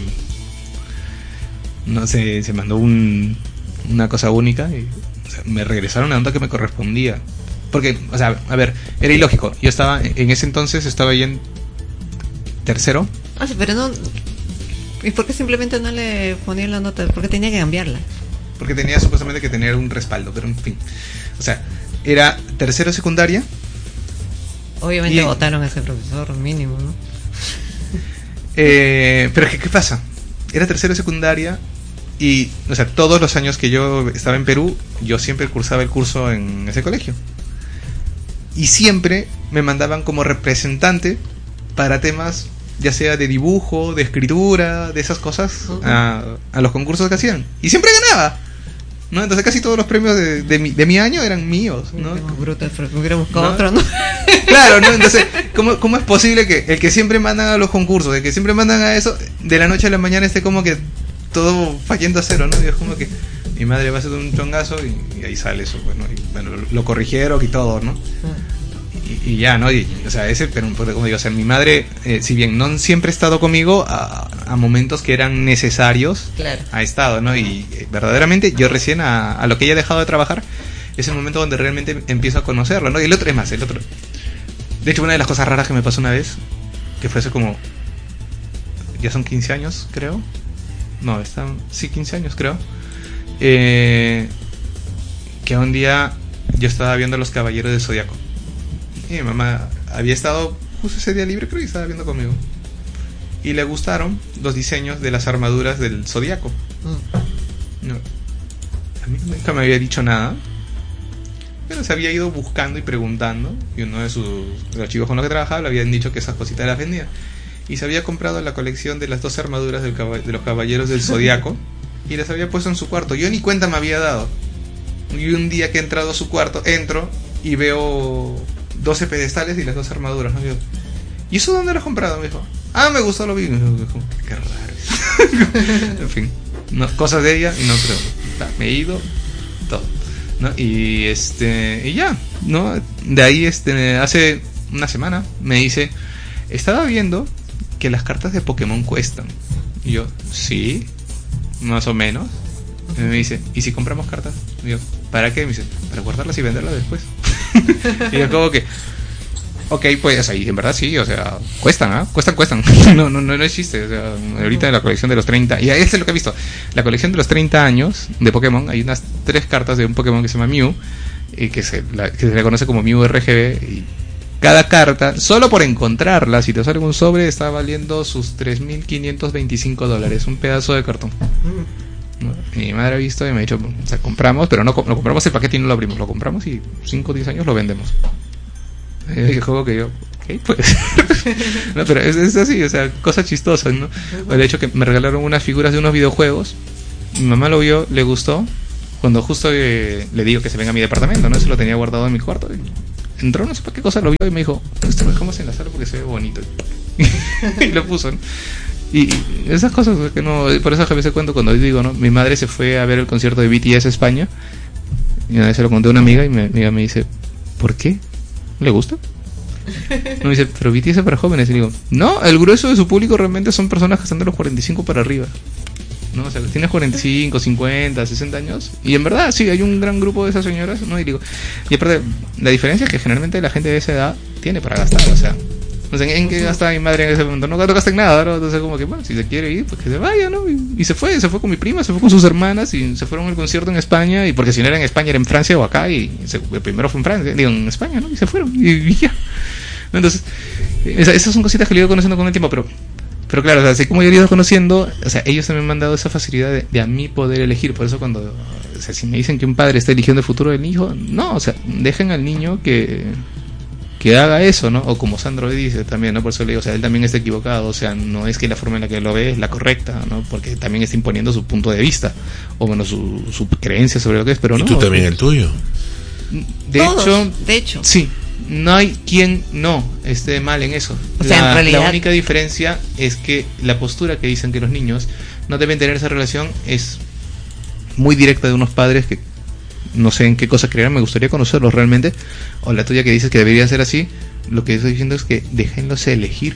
mandó una cosa única, y, o sea, me regresaron la nota que me correspondía, porque, o sea, a ver, era ilógico. Yo estaba, en ese entonces estaba ahí en tercero. Sí, pero no. ¿Y por qué simplemente no le ponían la nota? ¿Por qué tenía que cambiarla? Porque tenía supuestamente que tener un respaldo, pero en fin, o sea, era tercero secundaria. Obviamente votaron a ese profesor mínimo, ¿no? Pero es que, ¿qué pasa? Era tercero secundaria, y, o sea, todos los años que yo estaba en Perú, yo siempre cursaba el curso en ese colegio, y siempre me mandaban como representante para temas, ya sea de dibujo, de escritura, de esas cosas, a los concursos que hacían, y siempre ganaba, ¿no? Entonces casi todos los premios de mi año eran míos, ¿no? Me hubiera buscado otro, ¿no? Claro, ¿no? Entonces, ¿cómo es posible que el que siempre mandan a los concursos, el que siempre mandan a eso, de la noche a la mañana esté como que todo fallando a cero, ¿no? Y es como que mi madre va a hacer un chongazo, y ahí sale eso, pues, ¿no? Y, bueno, lo corrigieron y todo, ¿no? Y ya, ¿no? Y, o sea, pero como digo, o sea, mi madre, si bien no siempre ha estado conmigo, a momentos que eran necesarios, claro, ha estado, ¿no? Y verdaderamente yo recién a lo que ella ha dejado de trabajar es el momento donde realmente empiezo a conocerlo, ¿no? Y el otro, de hecho, una de las cosas raras que me pasó una vez, que fue hace como, ya son 15 años, creo. No, sí, 15 años, creo. Que un día yo estaba viendo Los Caballeros del Zodiaco. Y mi mamá había estado justo ese día libre, creo, y estaba viendo conmigo. Y le gustaron los diseños de las armaduras del Zodiaco. No, a mí nunca me había dicho nada, pero se había ido buscando y preguntando. Y uno de los chicos con los que trabajaba le habían dicho que esas cositas las vendía. Y se había comprado la colección de las 12 armaduras de los Caballeros del Zodiaco, y las había puesto en su cuarto. Yo ni cuenta me había dado. Y un día que he entrado a su cuarto, entro y veo 12 pedestales y las 12 armaduras, ¿no? ¿Y eso dónde lo has comprado? Me dijo, me gustó, lo vi. Me dijo, qué raro. En fin, no, cosas de ella, y no creo. Me he ido, todo, ¿no? Y ya, ¿no? De ahí, hace una semana me dice, estaba viendo que las cartas de Pokémon cuestan. Y yo, sí, más o menos. Y me dice, ¿y si compramos cartas? Y yo, ¿para qué? Me dice, para guardarlas y venderlas después. Y yo como que, ok, pues ahí en verdad sí, o sea, cuestan, cuestan. No es chiste, o sea, ahorita en la colección de los 30, y ahí es lo que he visto, la colección de los 30 años de Pokémon, hay unas 3 cartas de un Pokémon que se llama Mew, y que se le conoce como Mew RGB, cada carta, solo por encontrarla, si te sale un sobre, está valiendo sus $3,525, un pedazo de cartón. ¿No? Mi madre ha visto y me ha dicho, o sea, compramos, pero no compramos el paquete y no lo abrimos, lo compramos y 5 o 10 años lo vendemos. El juego que yo, ok, pues. No, pero es así, o sea, cosas chistosas, ¿no? O el hecho que me regalaron unas figuras de unos videojuegos, mi mamá lo vio, le gustó, cuando justo le digo que se venga a mi departamento, ¿no? Eso lo tenía guardado en mi cuarto. Entró, no sé para qué cosa, lo vio y me dijo, esto lo dejamos en la sala porque se ve bonito. Y lo puso, ¿no? Y esas cosas que no, por eso a veces cuento cuando digo, ¿no? Mi madre se fue a ver el concierto de BTS España y una vez se lo conté a una amiga y mi amiga me dice, ¿por qué? ¿Le gusta? Me dice, pero BTS es para jóvenes. Y digo, no, el grueso de su público realmente son personas que están de los 45 para arriba, ¿no? O sea, tienes 45, 50, 60 años y en verdad sí, hay un gran grupo de esas señoras, ¿no? Y digo, y aparte, la diferencia es que generalmente la gente de esa edad tiene para gastar, o sea, ¿en qué gasta mi madre en ese momento? No gasta en nada, ¿no? Entonces como que, bueno, si se quiere ir, pues que se vaya, ¿no? Y se fue con mi prima, se fue con sus hermanas y se fueron al concierto en España, y porque si no era en España era en Francia o acá, y el primero fue en Francia, digo, en España, ¿no? Y se fueron, y ya. Entonces, esas son cositas que le he ido conociendo con el tiempo, pero claro, o sea, así como yo he ido conociendo, o sea, ellos también me han dado esa facilidad de a mí poder elegir. Por eso cuando, o sea, si me dicen que un padre está eligiendo el futuro del hijo, no, o sea, dejen al niño que haga eso, ¿no? O como Sandro dice también, ¿no? Por eso le digo, o sea, él también está equivocado, o sea, no es que la forma en la que lo ve es la correcta, ¿no? Porque también está imponiendo su punto de vista, o bueno, su creencia sobre lo que es, pero no. Y tú también el tuyo. De hecho, sí, no hay quien no esté mal en eso. O sea, en realidad, la única diferencia es que la postura que dicen que los niños no deben tener esa relación es muy directa de unos padres que no sé en qué cosa creerán, me gustaría conocerlos realmente. O la tuya que dices que debería ser así. Lo que estoy diciendo es que déjenlos elegir.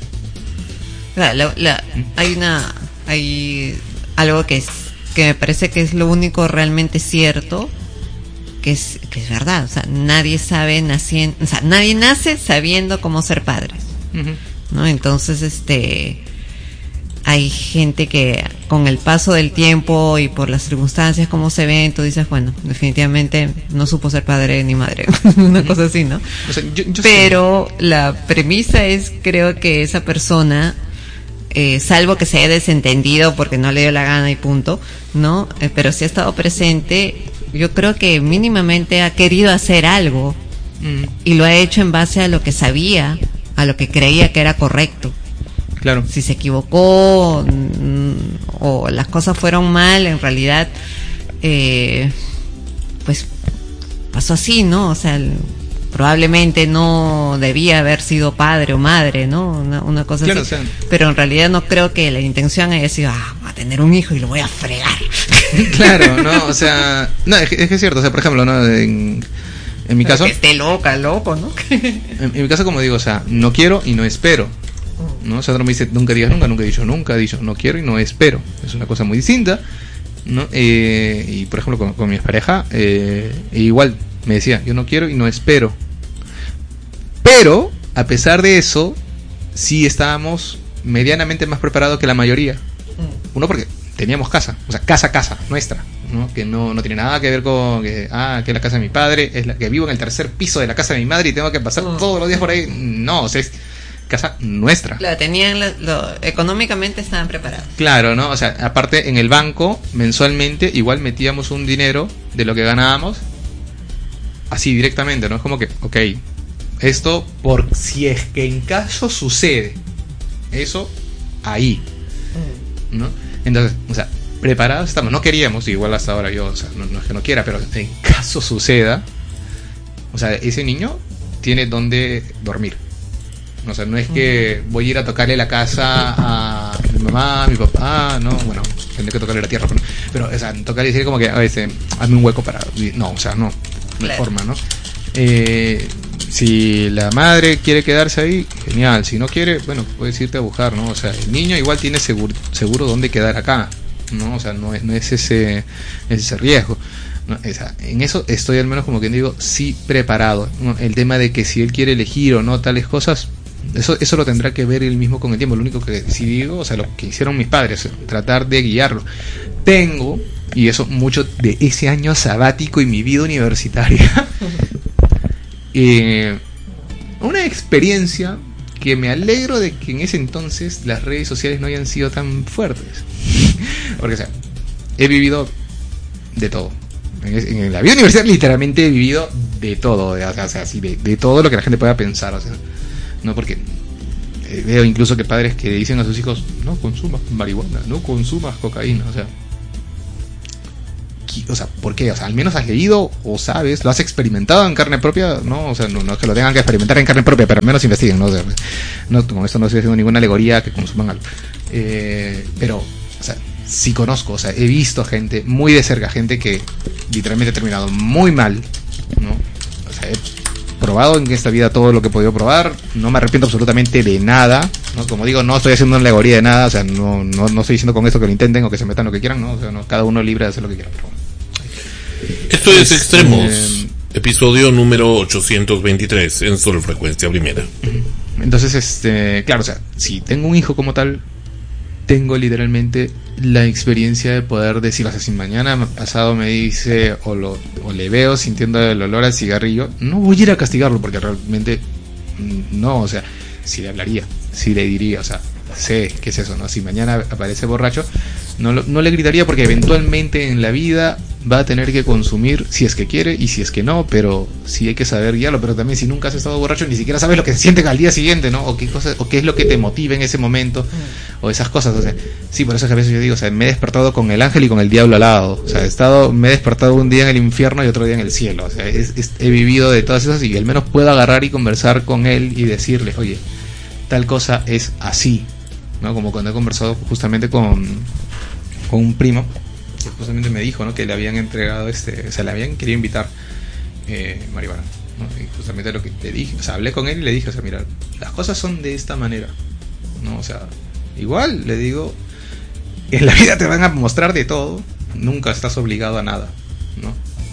Hay algo que me parece que es lo único realmente cierto, que es verdad. O sea, nadie nace sabiendo cómo ser padres, ¿no? Entonces, hay gente que con el paso del tiempo y por las circunstancias como se ven, tú dices, bueno, definitivamente no supo ser padre ni madre, una cosa así, ¿no? O sea, yo pero sé. La premisa es, creo que esa persona, salvo que se haya desentendido porque no le dio la gana y punto, ¿no? Pero si ha estado presente, yo creo que mínimamente ha querido hacer algo y lo ha hecho en base a lo que sabía, a lo que creía que era correcto. Claro. Si se equivocó o las cosas fueron mal, en realidad, pues pasó así, ¿no? O sea, probablemente no debía haber sido padre o madre, ¿no? Una cosa claro, así. O sea, pero en realidad no creo que la intención haya sido, voy a tener un hijo y lo voy a fregar. Claro, no, o sea, no, es que es cierto, o sea, por ejemplo, ¿no? En mi caso, que esté loco, ¿no? en mi caso, como digo, o sea, no quiero y no espero, ¿no? Sandro me dice, nunca digas nunca he dicho nunca, he dicho no quiero y no espero. Es una cosa muy distinta, ¿no? Y por ejemplo, con mi expareja, igual me decía, yo no quiero y no espero. Pero, a pesar de eso, sí estábamos medianamente más preparados que la mayoría. Uno, porque teníamos casa, o sea, casa nuestra, ¿no? Que no tiene nada que ver con que es la casa de mi padre, es la que vivo en el tercer piso de la casa de mi madre y tengo que pasar todos los días por ahí. No, o sea, es casa nuestra. Claro, económicamente estaban preparados. Claro, ¿no? O sea, aparte en el banco, mensualmente, igual metíamos un dinero de lo que ganábamos, así directamente, ¿no? Es como que, ok, esto por si es que en caso sucede, eso ahí, ¿no? Entonces, o sea, preparados estamos. No queríamos, igual hasta ahora yo, o sea, no es que no quiera, pero en caso suceda, o sea, ese niño tiene donde dormir. O sea, no es que voy a ir a tocarle la casa a mi mamá, a mi papá, no, bueno, tendré que tocarle la tierra, pero o sea, tocarle y decir como que a veces, hazme un hueco para... No, o sea, no hay forma, ¿no? Si la madre quiere quedarse ahí, genial. Si no quiere, bueno, puedes irte a buscar, ¿no? O sea, el niño igual tiene seguro dónde quedar acá, ¿no? O sea, no es ese riesgo, ¿no? O sea, en eso estoy al menos como que digo, sí preparado, ¿no? El tema de que si él quiere elegir o no tales cosas, eso lo tendrá que ver él mismo con el tiempo. Lo único que sí digo, o sea, lo que hicieron mis padres, tratar de guiarlo. Tengo, y eso mucho de ese año sabático y mi vida universitaria, una experiencia que me alegro de que en ese entonces las redes sociales no hayan sido tan fuertes. Porque, o sea, he vivido de todo. En la vida universitaria literalmente he vivido de todo, o sea, así de todo lo que la gente pueda pensar, o sea, no, porque veo incluso que padres que dicen a sus hijos, no consumas marihuana, no consumas cocaína, o sea, ¿por qué? O sea, al menos has leído o sabes, lo has experimentado en carne propia, ¿no? O sea, no es que lo tengan que experimentar en carne propia, pero al menos investiguen, ¿no? O sea, no, con esto no estoy haciendo ninguna alegoría que consuman algo. Pero, o sea, sí conozco, o sea, he visto gente muy de cerca, gente que literalmente ha terminado muy mal, ¿no? O sea, he probado en esta vida todo lo que he podido probar, no me arrepiento absolutamente de nada, ¿no? Como digo, no estoy haciendo una alegoría de nada, o sea, no estoy diciendo con esto que lo intenten o que se metan lo que quieran, ¿no? O sea, no, cada uno es libre de hacer lo que quiera, pero bueno. Esto es Extremos, episodio número 823 en Solo Frecuencia Primera. Entonces, claro, o sea, si tengo un hijo como tal, tengo literalmente la experiencia de poder decir, o sea, si mañana pasado me dice o le veo sintiendo el olor al cigarrillo, no voy a ir a castigarlo porque realmente no, o sea, sí le hablaría, sí le diría, o sea, sé qué es eso, ¿no? Si mañana aparece borracho, no le gritaría porque eventualmente en la vida va a tener que consumir si es que quiere y si es que no, pero sí hay que saber guiarlo. Pero también si nunca has estado borracho ni siquiera sabes lo que se siente al día siguiente, ¿no? O qué es lo que te motiva en ese momento, o esas cosas, o sea, sí, por eso es que a veces yo digo, o sea, me he despertado con el ángel y con el diablo al lado, o sea, me he despertado un día en el infierno y otro día en el cielo, o sea, he vivido de todas esas y al menos puedo agarrar y conversar con él y decirle, oye, tal cosa es así, ¿no? Como cuando he conversado justamente con un primo que justamente me dijo, ¿no? Que le habían entregado o sea, le habían querido invitar marihuana, ¿no? Y justamente lo que le dije, o sea, hablé con él y le dije, o sea, mira, las cosas son de esta manera, ¿no? O sea, igual le digo, en la vida te van a mostrar de todo, nunca estás obligado a nada, ¿no?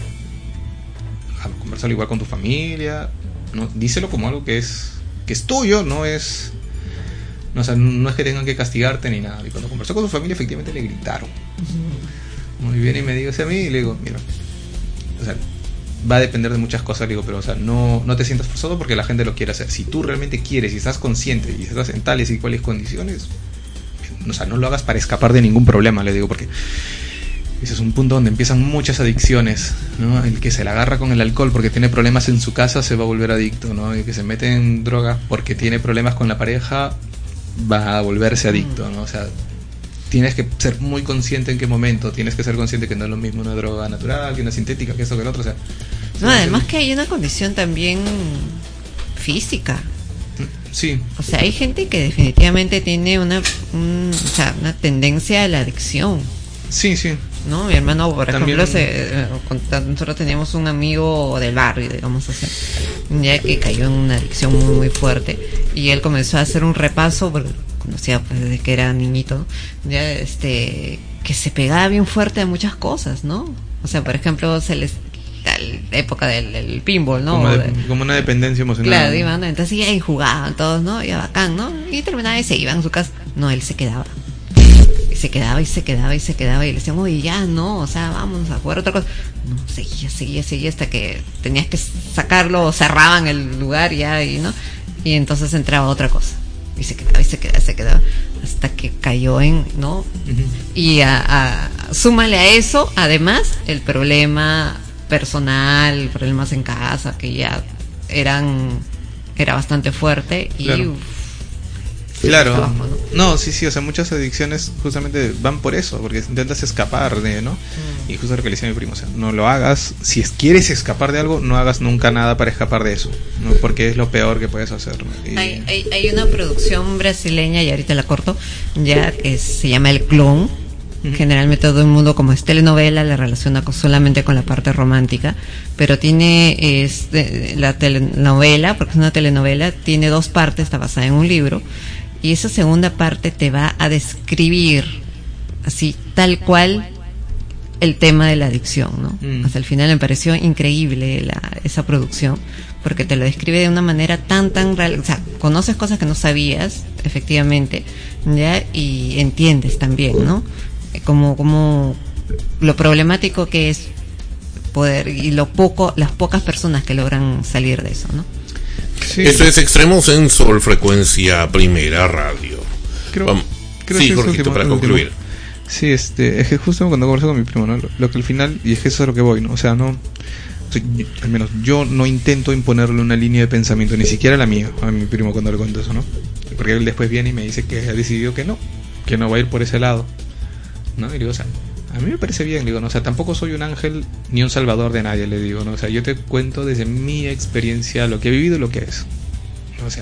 A conversarlo igual con tu familia, ¿no? Díselo como algo que es tuyo, no es, no, o sea, no es que tengan que castigarte ni nada. Y cuando conversó con su familia, efectivamente le gritaron. Muy bien, y me dijo a mí, y le digo, mira, o sea, va a depender de muchas cosas, le digo, pero o sea, no te sientas forzado porque la gente lo quiere hacer. Si tú realmente quieres y estás consciente y estás en tales y cuales condiciones, o sea, no lo hagas para escapar de ningún problema, le digo, porque ese es un punto donde empiezan muchas adicciones, ¿no? El que se la agarra con el alcohol porque tiene problemas en su casa se va a volver adicto, ¿no? El que se mete en droga porque tiene problemas con la pareja va a volverse adicto, ¿no? O sea, tienes que ser muy consciente en qué momento, tienes que ser consciente que no es lo mismo una droga natural que una sintética, que eso que el otro, o sea... No, además que hay una condición también física. Sí. O sea, hay gente que definitivamente tiene una tendencia a la adicción. Sí, sí. ¿No? Mi hermano, por también... ejemplo, nosotros teníamos un amigo del barrio, digamos así, ya que cayó en una adicción muy, muy fuerte. Y él comenzó a hacer un repaso, porque conocía pues, desde que era niñito, ya que se pegaba bien fuerte a muchas cosas, ¿no? O sea, por ejemplo, la época del pinball, ¿no? Como una dependencia emocional. Claro, iban, entonces y ahí jugaban todos, ¿no? Ya bacán, ¿no? Y terminaba y se iban a su casa. No, él se quedaba. Y se quedaba y se quedaba y se quedaba y le decíamos, oye, ya no, o sea, vamos a jugar otra cosa. No, seguía hasta que tenías que sacarlo o cerraban el lugar ya y no, y entonces entraba otra cosa y se quedaba hasta que cayó en, ¿no? Uh-huh. Y súmale a eso además el problema personal, problemas en casa que ya era bastante fuerte y claro. Claro, no, sí, o sea, muchas adicciones justamente van por eso, porque intentas escapar de, ¿no? Y justo lo que le decía a mi primo, o sea, no lo hagas, si quieres escapar de algo, no hagas nunca nada para escapar de eso, ¿no? Porque es lo peor que puedes hacer, ¿no? Hay una producción brasileña, y ahorita la corto, ya que se llama El Clon. Uh-huh. Generalmente todo el mundo, como es telenovela, la relaciona solamente con la parte romántica, pero tiene la telenovela, porque es una telenovela, tiene dos partes, está basada en un libro. Y esa segunda parte te va a describir así, tal cual, el tema de la adicción, ¿no? Hasta el final me pareció increíble esa producción, porque te lo describe de una manera tan real. O sea, conoces cosas que no sabías, efectivamente, ¿ya? Y entiendes también, ¿no? Como lo problemático que es poder, y las pocas personas que logran salir de eso, ¿no? Sí. Esto es Extremo Sensor, frecuencia primera radio. Creo sí, que Jorgito, para concluir. Sí, es que justo cuando converso con mi primo, ¿no? Lo que al final, y es que eso es a lo que voy, ¿no? O sea, no, al menos yo no intento imponerle una línea de pensamiento, ni siquiera la mía, a mi primo cuando le cuento eso, ¿no? Porque él después viene y me dice que ha decidido que no va a ir por ese lado, ¿no? Y le digo, o sea, a mí me parece bien, digo, ¿no? O sea, tampoco soy un ángel ni un salvador de nadie, le digo, ¿no? O sea, yo te cuento desde mi experiencia lo que he vivido y lo que es.